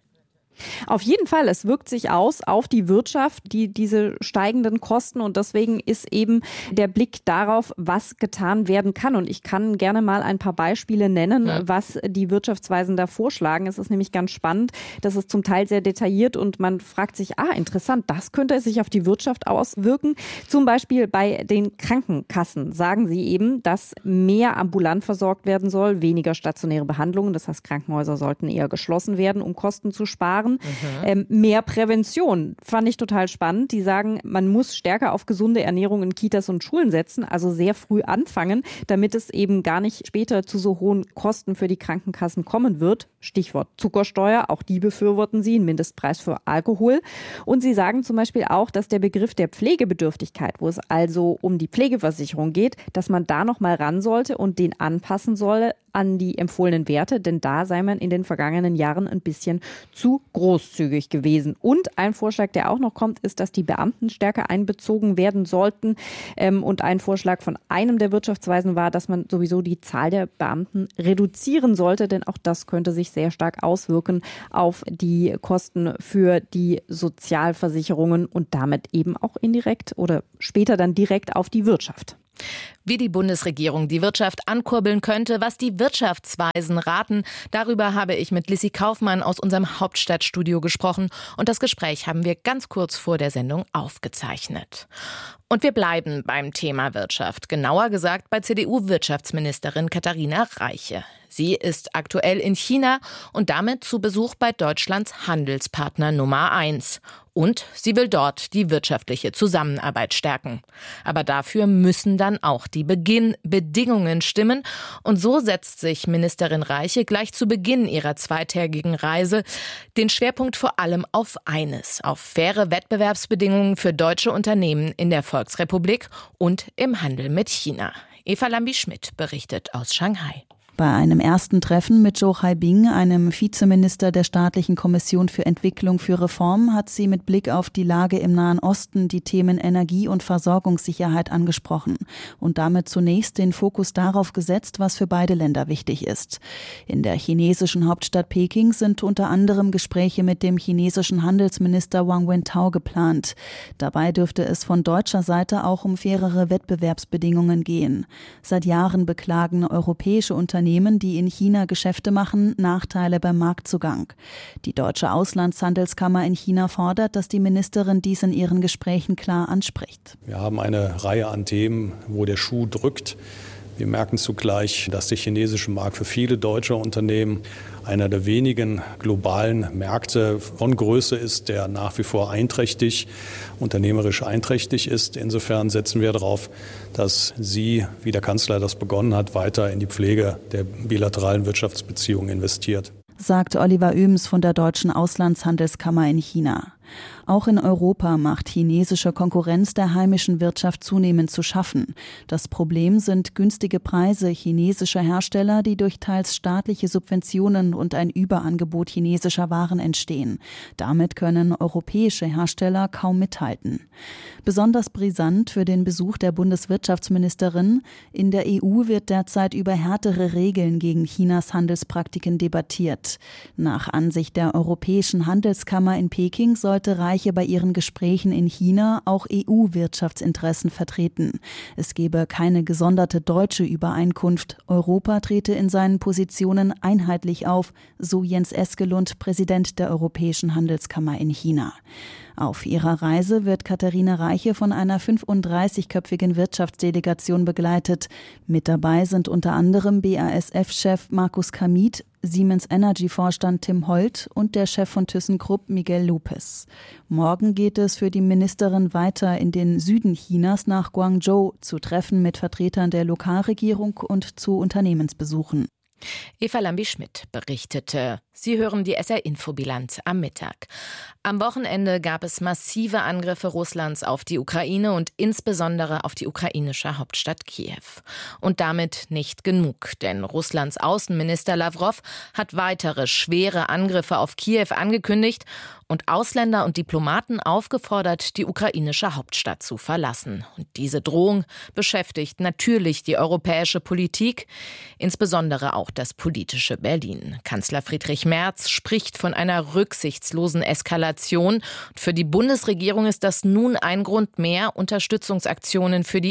Auf jeden Fall, es wirkt sich aus auf die Wirtschaft, diese steigenden Kosten, und deswegen ist eben der Blick darauf, was getan werden kann. Und ich kann gerne mal ein paar Beispiele nennen, was die Wirtschaftsweisen da vorschlagen. Es ist nämlich ganz spannend, das ist zum Teil sehr detailliert und man fragt sich, interessant, das könnte sich auf die Wirtschaft auswirken. Zum Beispiel bei den Krankenkassen sagen sie eben, dass mehr ambulant versorgt werden soll, weniger stationäre Behandlungen. Das heißt, Krankenhäuser sollten eher geschlossen werden, um Kosten zu sparen. Mehr Prävention fand ich total spannend. Die sagen, man muss stärker auf gesunde Ernährung in Kitas und Schulen setzen, also sehr früh anfangen, damit es eben gar nicht später zu so hohen Kosten für die Krankenkassen kommen wird. Stichwort Zuckersteuer, auch die befürworten sie, einen Mindestpreis für Alkohol. Und sie sagen zum Beispiel auch, dass der Begriff der Pflegebedürftigkeit, wo es also um die Pflegeversicherung geht, dass man da noch mal ran sollte und den anpassen solle an die empfohlenen Werte, denn da sei man in den vergangenen Jahren ein bisschen zu großzügig gewesen. Und ein Vorschlag, der auch noch kommt, ist, dass die Beamten stärker einbezogen werden sollten. Und ein Vorschlag von einem der Wirtschaftsweisen war, dass man sowieso die Zahl der Beamten reduzieren sollte, denn auch das könnte sich sehr stark auswirken auf die Kosten für die Sozialversicherungen und damit eben auch indirekt oder später dann direkt auf die Wirtschaft. Wie die Bundesregierung die Wirtschaft ankurbeln könnte, was die Wirtschaftsweisen raten, darüber habe ich mit Lissy Kaufmann aus unserem Hauptstadtstudio gesprochen und das Gespräch haben wir ganz kurz vor der Sendung aufgezeichnet. Und wir bleiben beim Thema Wirtschaft, genauer gesagt bei CDU-Wirtschaftsministerin Katharina Reiche. Sie ist aktuell in China und damit zu Besuch bei Deutschlands Handelspartner Nummer 1. Und sie will dort die wirtschaftliche Zusammenarbeit stärken. Aber dafür müssen dann auch die Bedingungen stimmen. Und so setzt sich Ministerin Reiche gleich zu Beginn ihrer zweitägigen Reise den Schwerpunkt vor allem auf eines: auf faire Wettbewerbsbedingungen für deutsche Unternehmen in der Volksrepublik und im Handel mit China. Eva Lambi-Schmidt berichtet aus Shanghai. Bei einem ersten Treffen mit Zhou Haibing, einem Vizeminister der Staatlichen Kommission für Entwicklung für Reform, hat sie mit Blick auf die Lage im Nahen Osten die Themen Energie- und Versorgungssicherheit angesprochen und damit zunächst den Fokus darauf gesetzt, was für beide Länder wichtig ist. In der chinesischen Hauptstadt Peking sind unter anderem Gespräche mit dem chinesischen Handelsminister Wang Wentao geplant. Dabei dürfte es von deutscher Seite auch um fairere Wettbewerbsbedingungen gehen. Seit Jahren beklagen europäische Unternehmen, die in China Geschäfte machen, Nachteile beim Marktzugang. Die deutsche Auslandshandelskammer in China fordert, dass die Ministerin dies in ihren Gesprächen klar anspricht. Wir haben eine Reihe an Themen, wo der Schuh drückt. Wir merken zugleich, dass der chinesische Markt für viele deutsche Unternehmen einer der wenigen globalen Märkte von Größe ist, der nach wie vor unternehmerisch einträchtig ist. Insofern setzen wir darauf, dass sie, wie der Kanzler das begonnen hat, weiter in die Pflege der bilateralen Wirtschaftsbeziehungen investiert. Sagt Oliver Oehms von der Deutschen Auslandshandelskammer in China. Auch in Europa macht chinesische Konkurrenz der heimischen Wirtschaft zunehmend zu schaffen. Das Problem sind günstige Preise chinesischer Hersteller, die durch teils staatliche Subventionen und ein Überangebot chinesischer Waren entstehen. Damit können europäische Hersteller kaum mithalten. Besonders brisant für den Besuch der Bundeswirtschaftsministerin: in der EU wird derzeit über härtere Regeln gegen Chinas Handelspraktiken debattiert. Nach Ansicht der Europäischen Handelskammer in Peking sollte Reiche bei ihren Gesprächen in China auch EU-Wirtschaftsinteressen vertreten. Es gebe keine gesonderte deutsche Übereinkunft. Europa trete in seinen Positionen einheitlich auf, so Jens Eskelund, Präsident der Europäischen Handelskammer in China. Auf ihrer Reise wird Katharina Reiche von einer 35-köpfigen Wirtschaftsdelegation begleitet. Mit dabei sind unter anderem BASF-Chef Markus Kamit, Siemens Energy-Vorstand Tim Holt und der Chef von ThyssenKrupp Miguel Lopez. Morgen geht es für die Ministerin weiter in den Süden Chinas nach Guangzhou zu Treffen mit Vertretern der Lokalregierung und zu Unternehmensbesuchen. Eva Lambi-Schmidt berichtete. Sie hören die SR-Info-Bilanz am Mittag. Am Wochenende gab es massive Angriffe Russlands auf die Ukraine und insbesondere auf die ukrainische Hauptstadt Kiew. Und damit nicht genug, denn Russlands Außenminister Lawrow hat weitere schwere Angriffe auf Kiew angekündigt und Ausländer und Diplomaten aufgefordert, die ukrainische Hauptstadt zu verlassen. Und diese Drohung beschäftigt natürlich die europäische Politik, insbesondere auch das politische Berlin. Kanzler Friedrich Merz spricht von einer rücksichtslosen Eskalation. Für die Bundesregierung ist das nun ein Grund mehr, Unterstützungsaktionen für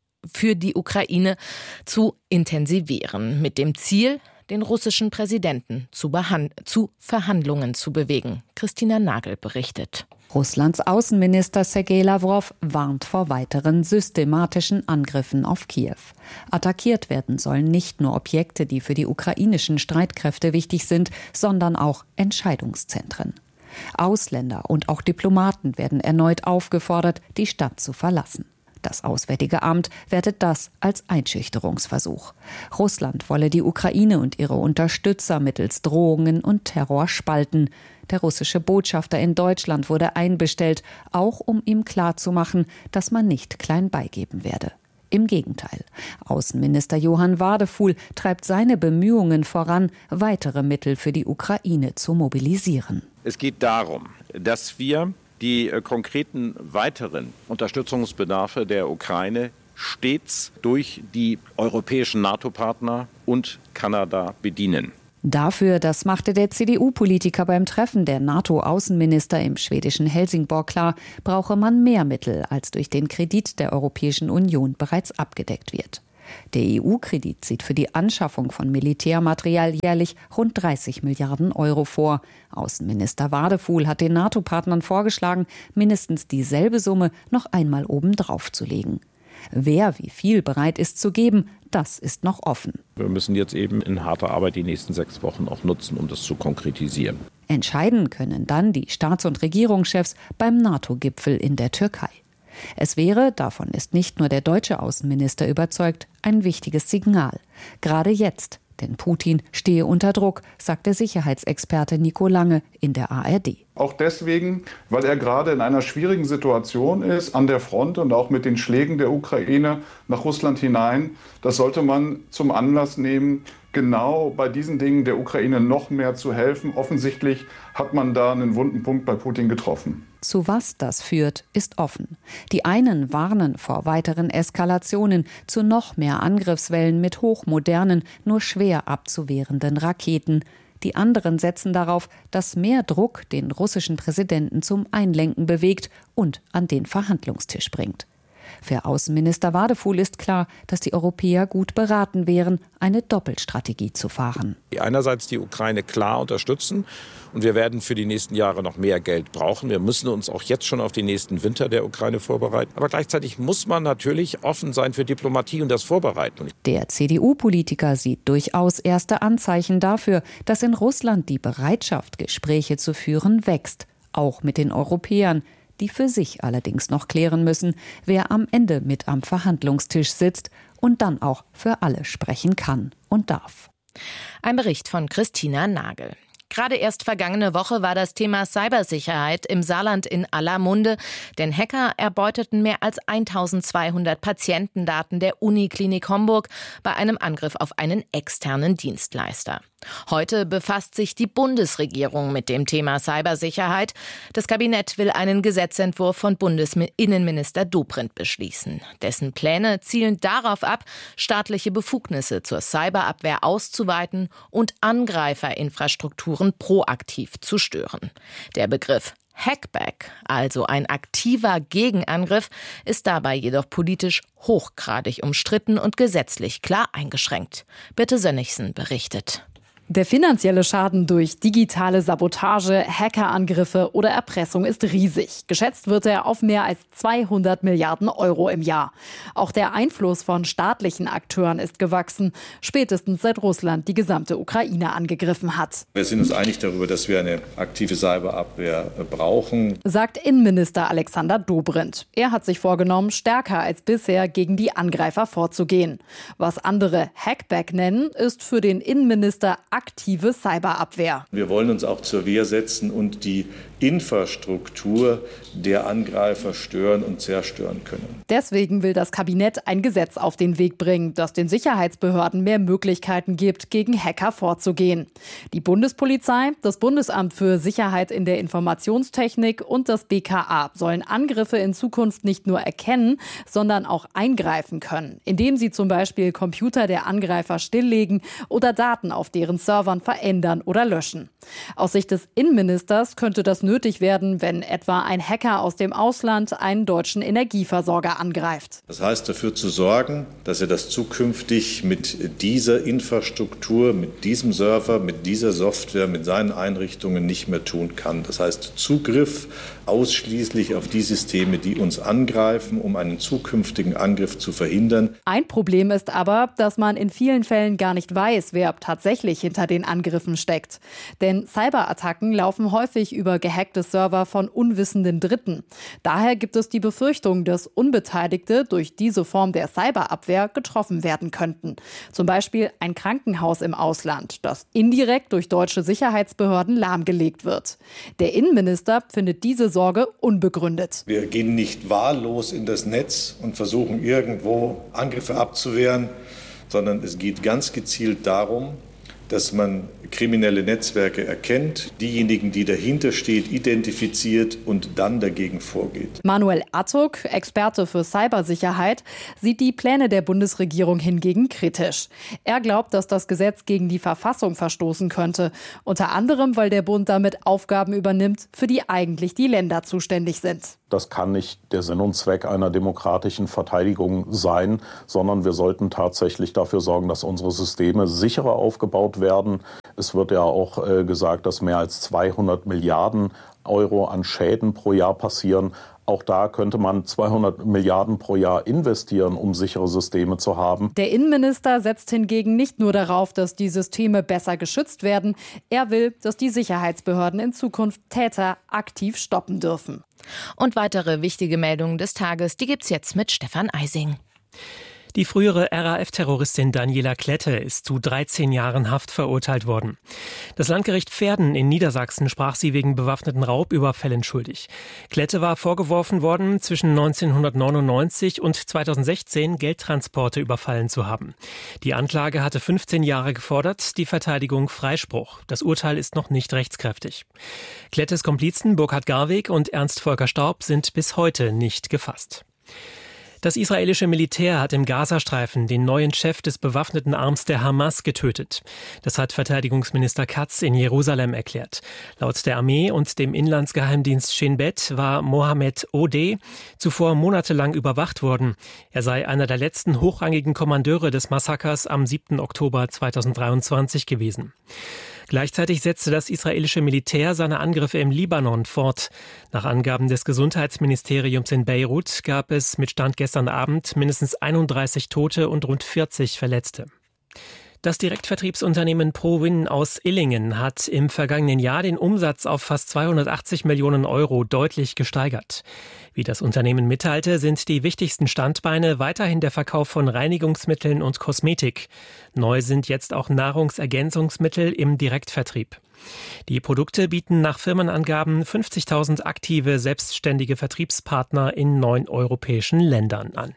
die Ukraine zu intensivieren. Mit dem Ziel, den russischen Präsidenten zu Verhandlungen zu bewegen. Christina Nagel berichtet. Russlands Außenminister Sergei Lawrow warnt vor weiteren systematischen Angriffen auf Kiew. Attackiert werden sollen nicht nur Objekte, die für die ukrainischen Streitkräfte wichtig sind, sondern auch Entscheidungszentren. Ausländer und auch Diplomaten werden erneut aufgefordert, die Stadt zu verlassen. Das Auswärtige Amt wertet das als Einschüchterungsversuch. Russland wolle die Ukraine und ihre Unterstützer mittels Drohungen und Terror spalten. Der russische Botschafter in Deutschland wurde einbestellt, auch um ihm klarzumachen, dass man nicht klein beigeben werde. Im Gegenteil. Außenminister Johann Wadefuhl treibt seine Bemühungen voran, weitere Mittel für die Ukraine zu mobilisieren. Es geht darum, dass wir die konkreten weiteren Unterstützungsbedarfe der Ukraine stets durch die europäischen NATO-Partner und Kanada bedienen. Dafür, das machte der CDU-Politiker beim Treffen der NATO-Außenminister im schwedischen Helsingborg klar, brauche man mehr Mittel, als durch den Kredit der Europäischen Union bereits abgedeckt wird. Der EU-Kredit sieht für die Anschaffung von Militärmaterial jährlich rund 30 Milliarden Euro vor. Außenminister Wadefuhl hat den NATO-Partnern vorgeschlagen, mindestens dieselbe Summe noch einmal obendrauf zu legen. Wer wie viel bereit ist zu geben, das ist noch offen. Wir müssen jetzt eben in harter Arbeit die nächsten 6 Wochen auch nutzen, um das zu konkretisieren. Entscheiden können dann die Staats- und Regierungschefs beim NATO-Gipfel in der Türkei. Es wäre, davon ist nicht nur der deutsche Außenminister überzeugt, ein wichtiges Signal. Gerade jetzt, denn Putin stehe unter Druck, sagt der Sicherheitsexperte Nico Lange in der ARD. Auch deswegen, weil er gerade in einer schwierigen Situation ist, an der Front und auch mit den Schlägen der Ukraine nach Russland hinein. Das sollte man zum Anlass nehmen, genau bei diesen Dingen der Ukraine noch mehr zu helfen. Offensichtlich hat man da einen wunden Punkt bei Putin getroffen. Zu was das führt, ist offen. Die einen warnen vor weiteren Eskalationen, zu noch mehr Angriffswellen mit hochmodernen, nur schwer abzuwehrenden Raketen. Die anderen setzen darauf, dass mehr Druck den russischen Präsidenten zum Einlenken bewegt und an den Verhandlungstisch bringt. Für Außenminister Wadefuhl ist klar, dass die Europäer gut beraten wären, eine Doppelstrategie zu fahren. Einerseits die Ukraine klar unterstützen und wir werden für die nächsten Jahre noch mehr Geld brauchen. Wir müssen uns auch jetzt schon auf den nächsten Winter der Ukraine vorbereiten. Aber gleichzeitig muss man natürlich offen sein für Diplomatie und das vorbereiten. Der CDU-Politiker sieht durchaus erste Anzeichen dafür, dass in Russland die Bereitschaft, Gespräche zu führen, wächst. Auch mit den Europäern, die für sich allerdings noch klären müssen, wer am Ende mit am Verhandlungstisch sitzt und dann auch für alle sprechen kann und darf. Ein Bericht von Christina Nagel. Gerade erst vergangene Woche war das Thema Cybersicherheit im Saarland in aller Munde, denn Hacker erbeuteten mehr als 1200 Patientendaten der Uniklinik Homburg bei einem Angriff auf einen externen Dienstleister. Heute befasst sich die Bundesregierung mit dem Thema Cybersicherheit. Das Kabinett will einen Gesetzentwurf von Bundesinnenminister Dobrindt beschließen. Dessen Pläne zielen darauf ab, staatliche Befugnisse zur Cyberabwehr auszuweiten und Angreiferinfrastrukturen proaktiv zu stören. Der Begriff Hackback, also ein aktiver Gegenangriff, ist dabei jedoch politisch hochgradig umstritten und gesetzlich klar eingeschränkt. Birte Sönnigsen berichtet. Der finanzielle Schaden durch digitale Sabotage, Hackerangriffe oder Erpressung ist riesig. Geschätzt wird er auf mehr als 200 Milliarden Euro im Jahr. Auch der Einfluss von staatlichen Akteuren ist gewachsen, spätestens seit Russland die gesamte Ukraine angegriffen hat. Wir sind uns einig darüber, dass wir eine aktive Cyberabwehr brauchen, sagt Innenminister Alexander Dobrindt. Er hat sich vorgenommen, stärker als bisher gegen die Angreifer vorzugehen. Was andere Hackback nennen, ist für den Innenminister aktive Cyberabwehr. Wir wollen uns auch zur Wehr setzen und die Infrastruktur der Angreifer stören und zerstören können. Deswegen will das Kabinett ein Gesetz auf den Weg bringen, das den Sicherheitsbehörden mehr Möglichkeiten gibt, gegen Hacker vorzugehen. Die Bundespolizei, das Bundesamt für Sicherheit in der Informationstechnik und das BKA sollen Angriffe in Zukunft nicht nur erkennen, sondern auch eingreifen können, indem sie zum Beispiel Computer der Angreifer stilllegen oder Daten auf deren Servern verändern oder löschen. Aus Sicht des Innenministers könnte das nötig werden, wenn etwa ein Hacker aus dem Ausland einen deutschen Energieversorger angreift. Das heißt, dafür zu sorgen, dass er das zukünftig mit dieser Infrastruktur, mit diesem Server, mit dieser Software, mit seinen Einrichtungen nicht mehr tun kann. Das heißt, Zugriff ausschließlich auf die Systeme, die uns angreifen, um einen zukünftigen Angriff zu verhindern. Ein Problem ist aber, dass man in vielen Fällen gar nicht weiß, wer tatsächlich hinter den Angriffen steckt. Denn Cyberattacken laufen häufig über gehackte Server von unwissenden Dritten. Daher gibt es die Befürchtung, dass Unbeteiligte durch diese Form der Cyberabwehr getroffen werden könnten. Zum Beispiel ein Krankenhaus im Ausland, das indirekt durch deutsche Sicherheitsbehörden lahmgelegt wird. Der Innenminister findet diese Sorge unbegründet. Wir gehen nicht wahllos in das Netz und versuchen irgendwo Angriffe abzuwehren, sondern es geht ganz gezielt darum, dass man kriminelle Netzwerke erkennt, diejenigen, die dahinter steht, identifiziert und dann dagegen vorgeht. Manuel Attuk, Experte für Cybersicherheit, sieht die Pläne der Bundesregierung hingegen kritisch. Er glaubt, dass das Gesetz gegen die Verfassung verstoßen könnte. Unter anderem, weil der Bund damit Aufgaben übernimmt, für die eigentlich die Länder zuständig sind. Das kann nicht der Sinn und Zweck einer demokratischen Verteidigung sein, sondern wir sollten tatsächlich dafür sorgen, dass unsere Systeme sicherer aufgebaut werden. Es wird ja auch gesagt, dass mehr als 200 Milliarden Euro an Schäden pro Jahr passieren. Auch da könnte man 200 Milliarden pro Jahr investieren, um sichere Systeme zu haben. Der Innenminister setzt hingegen nicht nur darauf, dass die Systeme besser geschützt werden. Er will, dass die Sicherheitsbehörden in Zukunft Täter aktiv stoppen dürfen. Und weitere wichtige Meldungen des Tages, die gibt's jetzt mit Stefan Eising. Die frühere RAF-Terroristin Daniela Klette ist zu 13 Jahren Haft verurteilt worden. Das Landgericht Verden in Niedersachsen sprach sie wegen bewaffneten Raubüberfällen schuldig. Klette war vorgeworfen worden, zwischen 1999 und 2016 Geldtransporte überfallen zu haben. Die Anklage hatte 15 Jahre gefordert, die Verteidigung Freispruch. Das Urteil ist noch nicht rechtskräftig. Klettes Komplizen Burkhard Garweg und Ernst Volker Staub sind bis heute nicht gefasst. Das israelische Militär hat im Gazastreifen den neuen Chef des bewaffneten Arms der Hamas getötet. Das hat Verteidigungsminister Katz in Jerusalem erklärt. Laut der Armee und dem Inlandsgeheimdienst Shin Bet war Mohammed Odeh zuvor monatelang überwacht worden. Er sei einer der letzten hochrangigen Kommandeure des Massakers am 7. Oktober 2023 gewesen. Gleichzeitig setzte das israelische Militär seine Angriffe im Libanon fort. Nach Angaben des Gesundheitsministeriums in Beirut gab es mit Stand gestern Abend mindestens 31 Tote und rund 40 Verletzte. Das Direktvertriebsunternehmen ProWin aus Illingen hat im vergangenen Jahr den Umsatz auf fast 280 Millionen Euro deutlich gesteigert. Wie das Unternehmen mitteilte, sind die wichtigsten Standbeine weiterhin der Verkauf von Reinigungsmitteln und Kosmetik. Neu sind jetzt auch Nahrungsergänzungsmittel im Direktvertrieb. Die Produkte bieten nach Firmenangaben 50.000 aktive, selbstständige Vertriebspartner in 9 europäischen Ländern an.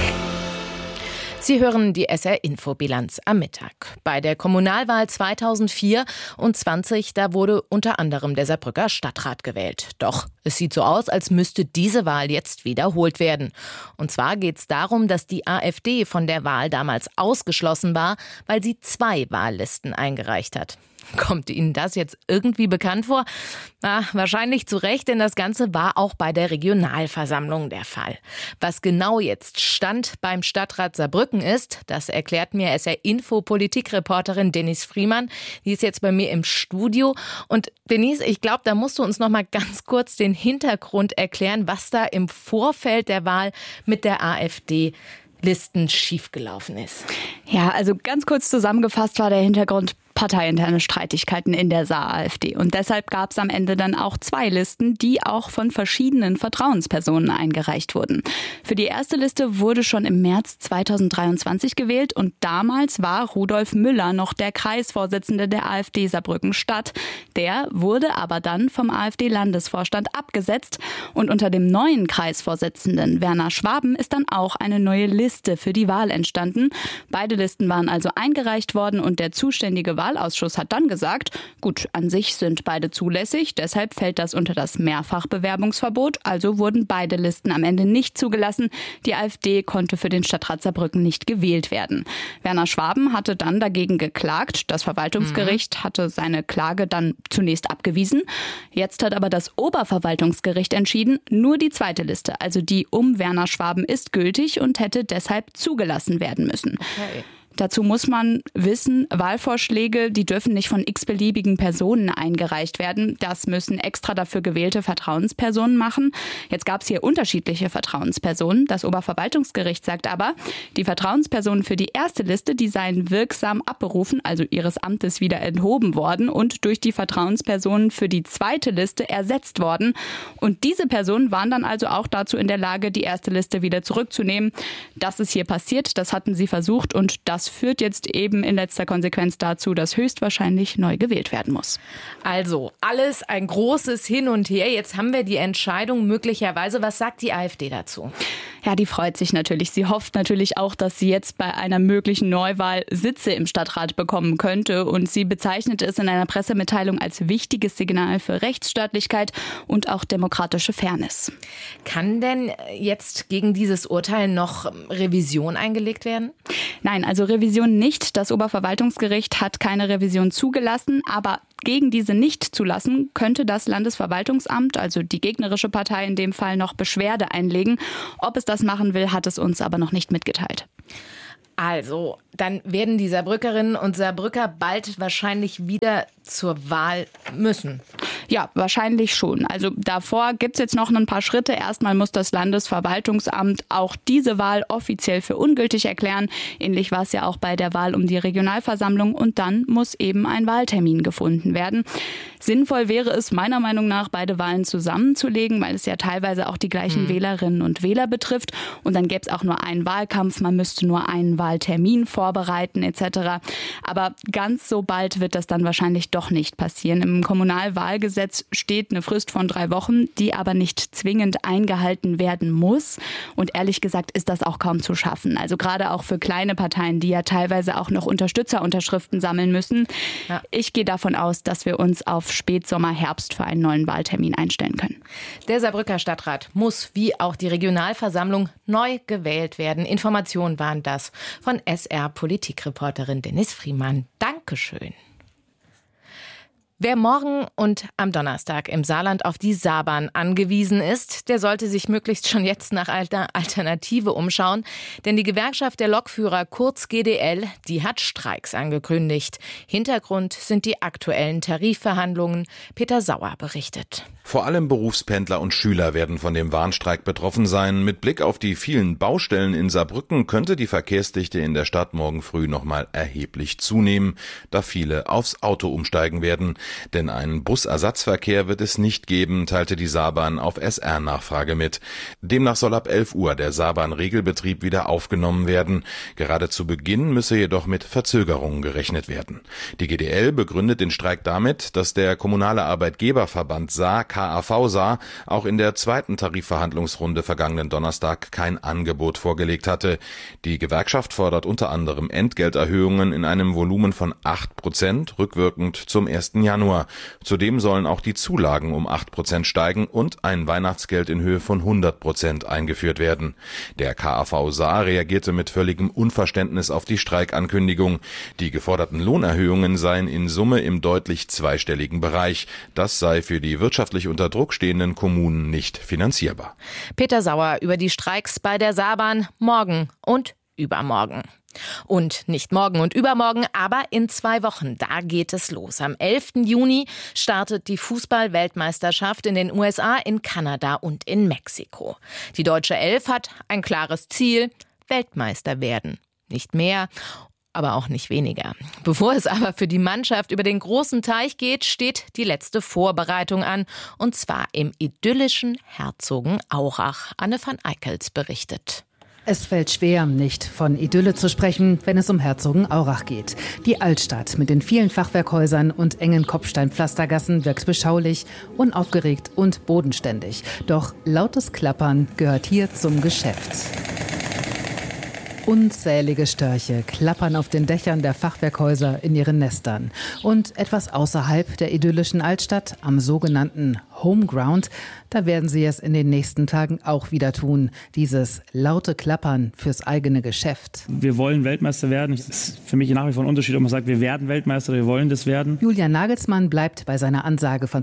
Sie hören die SR-Info-Bilanz am Mittag. Bei der Kommunalwahl 2004 und 20, da wurde unter anderem der Saarbrücker Stadtrat gewählt. Doch es sieht so aus, als müsste diese Wahl jetzt wiederholt werden. Und zwar geht es darum, dass die AfD von der Wahl damals ausgeschlossen war, weil sie 2 Wahllisten eingereicht hat. Kommt Ihnen das jetzt irgendwie bekannt vor? Na, wahrscheinlich zu Recht, denn das Ganze war auch bei der Regionalversammlung der Fall. Was genau jetzt Stand beim Stadtrat Saarbrücken ist, das erklärt mir SR-Info-Politikreporterin Denise Friemann. Die ist jetzt bei mir im Studio. Und Denise, ich glaube, da musst du uns noch mal ganz kurz den Hintergrund erklären, was da im Vorfeld der Wahl mit der AfD Listen schiefgelaufen ist. Ja, also ganz kurz zusammengefasst war der Hintergrund: parteiinterne Streitigkeiten in der Saar-AfD. Und deshalb gab es am Ende dann auch 2 Listen, die auch von verschiedenen Vertrauenspersonen eingereicht wurden. Für die erste Liste wurde schon im März 2023 gewählt und damals war Rudolf Müller noch der Kreisvorsitzende der AfD Saarbrücken-Stadt. Der wurde aber dann vom AfD-Landesvorstand abgesetzt und unter dem neuen Kreisvorsitzenden Werner Schwaben ist dann auch eine neue Liste für die Wahl entstanden. Beide Listen waren also eingereicht worden und der zuständige Wahlausschuss hat dann gesagt, gut, an sich sind beide zulässig, deshalb fällt das unter das Mehrfachbewerbungsverbot, also wurden beide Listen am Ende nicht zugelassen. Die AfD konnte für den Stadtrat Saarbrücken nicht gewählt werden. Werner Schwaben hatte dann dagegen geklagt. Das Verwaltungsgericht hatte seine Klage dann zunächst abgewiesen. Jetzt hat aber das Oberverwaltungsgericht entschieden, nur die zweite Liste, also die um Werner Schwaben, ist gültig und hätte deshalb zugelassen werden müssen. Okay. Dazu muss man wissen, Wahlvorschläge, die dürfen nicht von x-beliebigen Personen eingereicht werden. Das müssen extra dafür gewählte Vertrauenspersonen machen. Jetzt gab es hier unterschiedliche Vertrauenspersonen. Das Oberverwaltungsgericht sagt aber, die Vertrauenspersonen für die erste Liste, die seien wirksam abberufen, also ihres Amtes wieder enthoben worden und durch die Vertrauenspersonen für die zweite Liste ersetzt worden. Und diese Personen waren dann also auch dazu in der Lage, die erste Liste wieder zurückzunehmen. Das ist hier passiert, das hatten sie versucht und das führt jetzt eben in letzter Konsequenz dazu, dass höchstwahrscheinlich neu gewählt werden muss. Also alles ein großes Hin und Her. Jetzt haben wir die Entscheidung möglicherweise. Was sagt die AfD dazu? Ja, die freut sich natürlich. Sie hofft natürlich auch, dass sie jetzt bei einer möglichen Neuwahl Sitze im Stadtrat bekommen könnte. Und sie bezeichnet es in einer Pressemitteilung als wichtiges Signal für Rechtsstaatlichkeit und auch demokratische Fairness. Kann denn jetzt gegen dieses Urteil noch Revision eingelegt werden? Nein, also Revision nicht. Das Oberverwaltungsgericht hat keine Revision zugelassen, aber gegen diese Nicht-Zulassen könnte das Landesverwaltungsamt, also die gegnerische Partei in dem Fall, noch Beschwerde einlegen. Ob es das machen will, hat es uns aber noch nicht mitgeteilt. Also, dann werden die Saarbrückerinnen und Saarbrücker bald wahrscheinlich wieder zur Wahl müssen. Ja, wahrscheinlich schon. Also davor gibt es jetzt noch ein paar Schritte. Erstmal muss das Landesverwaltungsamt auch diese Wahl offiziell für ungültig erklären. Ähnlich war es ja auch bei der Wahl um die Regionalversammlung. Und dann muss eben ein Wahltermin gefunden werden. Sinnvoll wäre es meiner Meinung nach, beide Wahlen zusammenzulegen, weil es ja teilweise auch die gleichen Wählerinnen und Wähler betrifft. Und dann gäbe es auch nur einen Wahlkampf, man müsste nur einen Wahltermin vorbereiten etc. Aber ganz so bald wird das dann wahrscheinlich doch nicht passieren. Im Kommunalwahlgesetz steht eine Frist von 3 Wochen, die aber nicht zwingend eingehalten werden muss. Und ehrlich gesagt ist das auch kaum zu schaffen. Also gerade auch für kleine Parteien, die ja teilweise auch noch Unterstützerunterschriften sammeln müssen. Ja. Ich gehe davon aus, dass wir uns auf Spätsommer, Herbst für einen neuen Wahltermin einstellen können. Der Saarbrücker Stadtrat muss, wie auch die Regionalversammlung, neu gewählt werden. Informationen waren das von SR-Politikreporterin Dennis Friemann. Dankeschön. Wer morgen und am Donnerstag im Saarland auf die Saarbahn angewiesen ist, der sollte sich möglichst schon jetzt nach einer Alternative umschauen. Denn die Gewerkschaft der Lokführer, kurz GDL, die hat Streiks angekündigt. Hintergrund sind die aktuellen Tarifverhandlungen. Peter Sauer berichtet. Vor allem Berufspendler und Schüler werden von dem Warnstreik betroffen sein. Mit Blick auf die vielen Baustellen in Saarbrücken könnte die Verkehrsdichte in der Stadt morgen früh nochmal erheblich zunehmen, da viele aufs Auto umsteigen werden. Denn einen Busersatzverkehr wird es nicht geben, teilte die Saarbahn auf SR-Nachfrage mit. Demnach soll ab 11 Uhr der Saarbahn-Regelbetrieb wieder aufgenommen werden. Gerade zu Beginn müsse jedoch mit Verzögerungen gerechnet werden. Die GDL begründet den Streik damit, dass der kommunale Arbeitgeberverband Saar, KAV Saar, auch in der zweiten Tarifverhandlungsrunde vergangenen Donnerstag kein Angebot vorgelegt hatte. Die Gewerkschaft fordert unter anderem Entgelterhöhungen in einem Volumen von 8%, rückwirkend zum 1. Januar. Zudem sollen auch die Zulagen um 8% steigen und ein Weihnachtsgeld in Höhe von 100% eingeführt werden. Der KAV Saar reagierte mit völligem Unverständnis auf die Streikankündigung. Die geforderten Lohnerhöhungen seien in Summe im deutlich zweistelligen Bereich. Das sei für die wirtschaftlich unter Druck stehenden Kommunen nicht finanzierbar. Peter Sauer über die Streiks bei der Saarbahn morgen und übermorgen. Und nicht morgen und übermorgen, aber in 2 Wochen, da geht es los. Am 11. Juni startet die Fußball-Weltmeisterschaft in den USA, in Kanada und in Mexiko. Die deutsche Elf hat ein klares Ziel: Weltmeister werden. Nicht mehr aber auch nicht weniger. Bevor es aber für die Mannschaft über den großen Teich geht, steht die letzte Vorbereitung an. Und zwar im idyllischen Herzogenaurach. Anne van Eickels berichtet. Es fällt schwer, nicht von Idylle zu sprechen, wenn es um Herzogenaurach geht. Die Altstadt mit den vielen Fachwerkhäusern und engen Kopfsteinpflastergassen wirkt beschaulich, unaufgeregt und bodenständig. Doch lautes Klappern gehört hier zum Geschäft. Unzählige Störche klappern auf den Dächern der Fachwerkhäuser in ihren Nestern. Und etwas außerhalb der idyllischen Altstadt, am sogenannten Homeground, da werden sie es in den nächsten Tagen auch wieder tun. Dieses laute Klappern fürs eigene Geschäft. Wir wollen Weltmeister werden. Es ist für mich nach wie vor ein Unterschied, ob man sagt, wir werden Weltmeister, wir wollen das werden. Julian Nagelsmann bleibt bei seiner Ansage von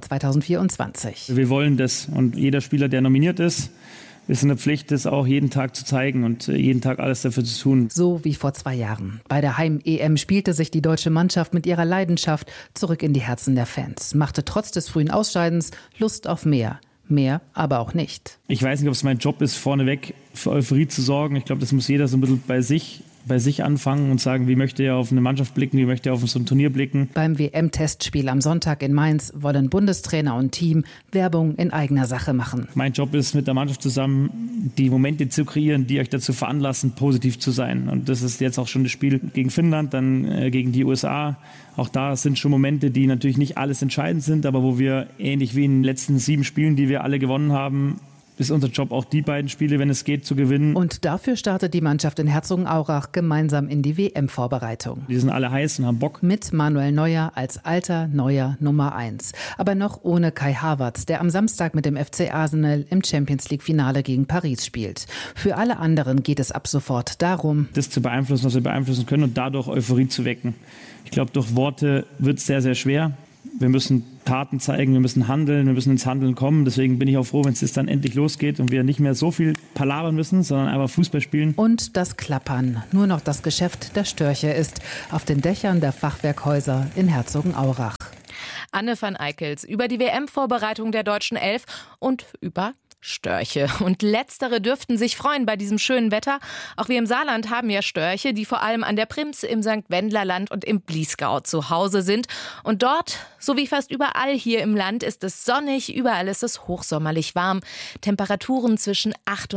2024. Wir wollen das. Und jeder Spieler, der nominiert ist eine Pflicht, das auch jeden Tag zu zeigen und jeden Tag alles dafür zu tun. So wie vor 2 Jahren. Bei der Heim-EM spielte sich die deutsche Mannschaft mit ihrer Leidenschaft zurück in die Herzen der Fans. Machte trotz des frühen Ausscheidens Lust auf mehr. Mehr aber auch nicht. Ich weiß nicht, ob es mein Job ist, vorneweg für Euphorie zu sorgen. Ich glaube, das muss jeder so ein bisschen bei sich anfangen und sagen, wie möchte er auf eine Mannschaft blicken, wie möchte er auf so ein Turnier blicken. Beim WM-Testspiel am Sonntag in Mainz wollen Bundestrainer und Team Werbung in eigener Sache machen. Mein Job ist, mit der Mannschaft zusammen die Momente zu kreieren, die euch dazu veranlassen, positiv zu sein. Und das ist jetzt auch schon das Spiel gegen Finnland, dann gegen die USA. Auch da sind schon Momente, die natürlich nicht alles entscheidend sind, aber wo wir ähnlich wie in den letzten 7 Spielen, die wir alle gewonnen haben, ist unser Job, auch die beiden Spiele, wenn es geht, zu gewinnen. Und dafür startet die Mannschaft in Herzogenaurach gemeinsam in die WM-Vorbereitung. Die sind alle heiß und haben Bock. Mit Manuel Neuer als alter neuer Nummer 1. Aber noch ohne Kai Havertz, der am Samstag mit dem FC Arsenal im Champions-League-Finale gegen Paris spielt. Für alle anderen geht es ab sofort darum, das zu beeinflussen, was wir beeinflussen können und dadurch Euphorie zu wecken. Ich glaube, durch Worte wird es sehr, sehr schwer. Wir müssen Taten zeigen, wir müssen handeln, wir müssen ins Handeln kommen. Deswegen bin ich auch froh, wenn es jetzt dann endlich losgeht und wir nicht mehr so viel palabern müssen, sondern einfach Fußball spielen. Und das Klappern, nur noch das Geschäft der Störche ist auf den Dächern der Fachwerkhäuser in Herzogenaurach. Anne van Eickels über die WM-Vorbereitung der deutschen Elf und über Störche. Und letztere dürften sich freuen bei diesem schönen Wetter. Auch wir im Saarland haben ja Störche, die vor allem an der Prims, im St. Wendlerland und im Bliesgau zu Hause sind. Und dort, so wie fast überall hier im Land, ist es sonnig, überall ist es hochsommerlich warm. Temperaturen zwischen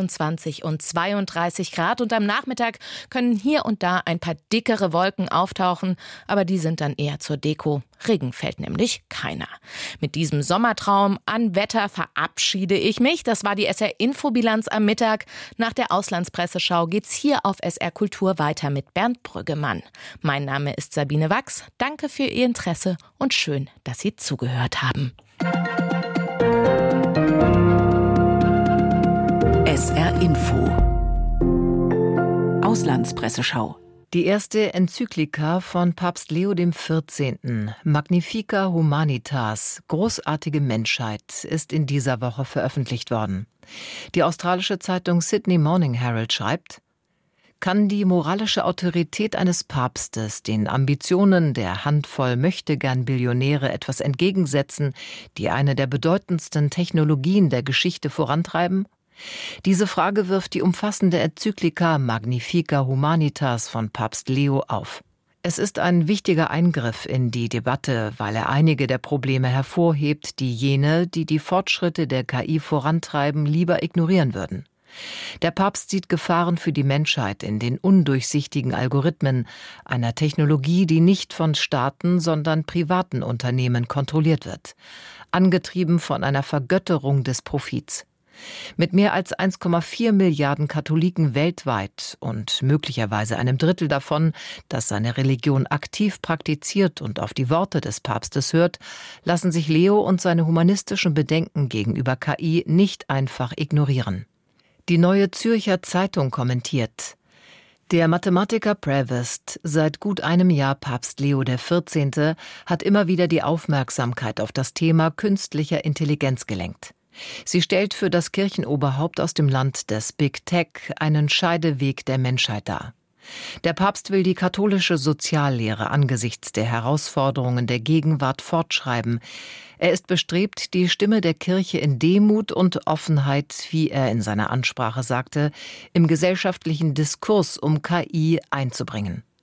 28 und 32 Grad. Und am Nachmittag können hier und da ein paar dickere Wolken auftauchen, aber die sind dann eher zur Deko. Regen fällt nämlich keiner. Mit diesem Sommertraum an Wetter verabschiede ich mich. Das war die SR-Infobilanz am Mittag. Nach der Auslandspresseschau geht's hier auf SR Kultur weiter mit Bernd Brüggemann. Mein Name ist Sabine Wachs. Danke für Ihr Interesse und schön, dass Sie zugehört haben. SR Info Auslandspresseschau. Die erste Enzyklika von Papst Leo XIV., Magnifica Humanitas, großartige Menschheit, ist in dieser Woche veröffentlicht worden. Die australische Zeitung Sydney Morning Herald schreibt: Kann die moralische Autorität eines Papstes den Ambitionen der Handvoll Möchtegern-Billionäre etwas entgegensetzen, die eine der bedeutendsten Technologien der Geschichte vorantreiben? Diese Frage wirft die umfassende Enzyklika Magnifica Humanitas von Papst Leo auf. Es ist ein wichtiger Eingriff in die Debatte, weil er einige der Probleme hervorhebt, die jene, die die Fortschritte der KI vorantreiben, lieber ignorieren würden. Der Papst sieht Gefahren für die Menschheit in den undurchsichtigen Algorithmen, einer Technologie, die nicht von Staaten, sondern privaten Unternehmen kontrolliert wird, angetrieben von einer Vergötterung des Profits. Mit mehr als 1,4 Milliarden Katholiken weltweit und möglicherweise einem Drittel davon, das seine Religion aktiv praktiziert und auf die Worte des Papstes hört, lassen sich Leo und seine humanistischen Bedenken gegenüber KI nicht einfach ignorieren. Die Neue Zürcher Zeitung kommentiert: Der Mathematiker Prevost, seit gut einem Jahr Papst Leo XIV., hat immer wieder die Aufmerksamkeit auf das Thema künstlicher Intelligenz gelenkt. Sie stellt für das Kirchenoberhaupt aus dem Land des Big Tech einen Scheideweg der Menschheit dar. Der Papst will die katholische Soziallehre angesichts der Herausforderungen der Gegenwart fortschreiben. Er ist bestrebt, die Stimme der Kirche in Demut und Offenheit, wie er in seiner Ansprache sagte, im gesellschaftlichen Diskurs um KI einzubringen.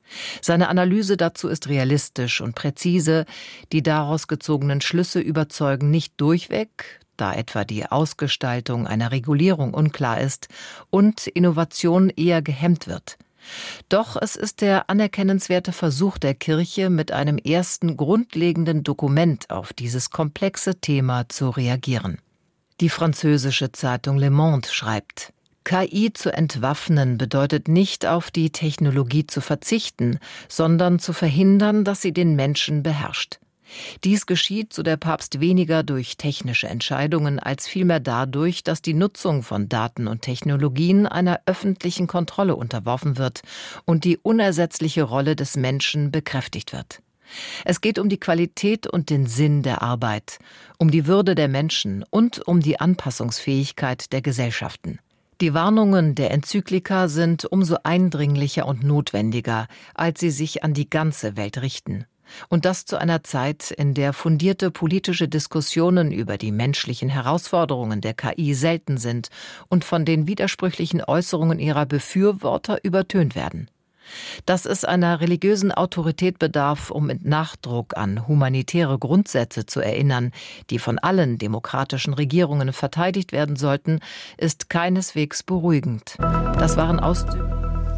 Seine Analyse dazu ist realistisch und präzise. Die daraus gezogenen Schlüsse überzeugen nicht durchweg, da etwa die Ausgestaltung einer Regulierung unklar ist und Innovation eher gehemmt wird. Doch es ist der anerkennenswerte Versuch der Kirche, mit einem ersten grundlegenden Dokument auf dieses komplexe Thema zu reagieren. Die französische Zeitung Le Monde schreibt: KI zu entwaffnen bedeutet nicht, auf die Technologie zu verzichten, sondern zu verhindern, dass sie den Menschen beherrscht. Dies geschieht, so der Papst, weniger durch technische Entscheidungen, als vielmehr dadurch, dass die Nutzung von Daten und Technologien einer öffentlichen Kontrolle unterworfen wird und die unersetzliche Rolle des Menschen bekräftigt wird. Es geht um die Qualität und den Sinn der Arbeit, um die Würde der Menschen und um die Anpassungsfähigkeit der Gesellschaften. Die Warnungen der Enzyklika sind umso eindringlicher und notwendiger, als sie sich an die ganze Welt richten. Und das zu einer Zeit, in der fundierte politische Diskussionen über die menschlichen Herausforderungen der KI selten sind und von den widersprüchlichen Äußerungen ihrer Befürworter übertönt werden. Dass es einer religiösen Autorität bedarf, um mit Nachdruck an humanitäre Grundsätze zu erinnern, die von allen demokratischen Regierungen verteidigt werden sollten, ist keineswegs beruhigend. Das waren Auszüge.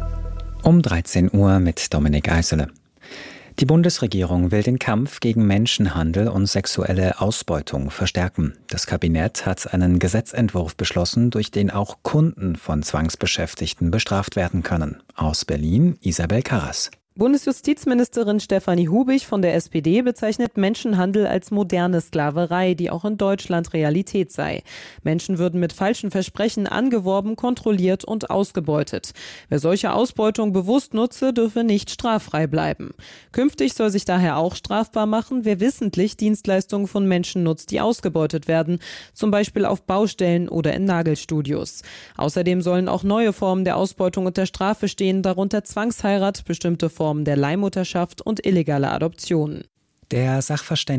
Um 13 Uhr mit Dominik Eisele. Die Bundesregierung will den Kampf gegen Menschenhandel und sexuelle Ausbeutung verstärken. Das Kabinett hat einen Gesetzentwurf beschlossen, durch den auch Kunden von Zwangsbeschäftigten bestraft werden können. Aus Berlin, Isabel Karras. Bundesjustizministerin Stefanie Hubich von der SPD bezeichnet Menschenhandel als moderne Sklaverei, die auch in Deutschland Realität sei. Menschen würden mit falschen Versprechen angeworben, kontrolliert und ausgebeutet. Wer solche Ausbeutung bewusst nutze, dürfe nicht straffrei bleiben. Künftig soll sich daher auch strafbar machen, wer wissentlich Dienstleistungen von Menschen nutzt, die ausgebeutet werden, zum Beispiel auf Baustellen oder in Nagelstudios. Außerdem sollen auch neue Formen der Ausbeutung unter Strafe stehen, darunter Zwangsheirat, bestimmte Formen der Leihmutterschaft und illegale Adoption. Der Sachverständige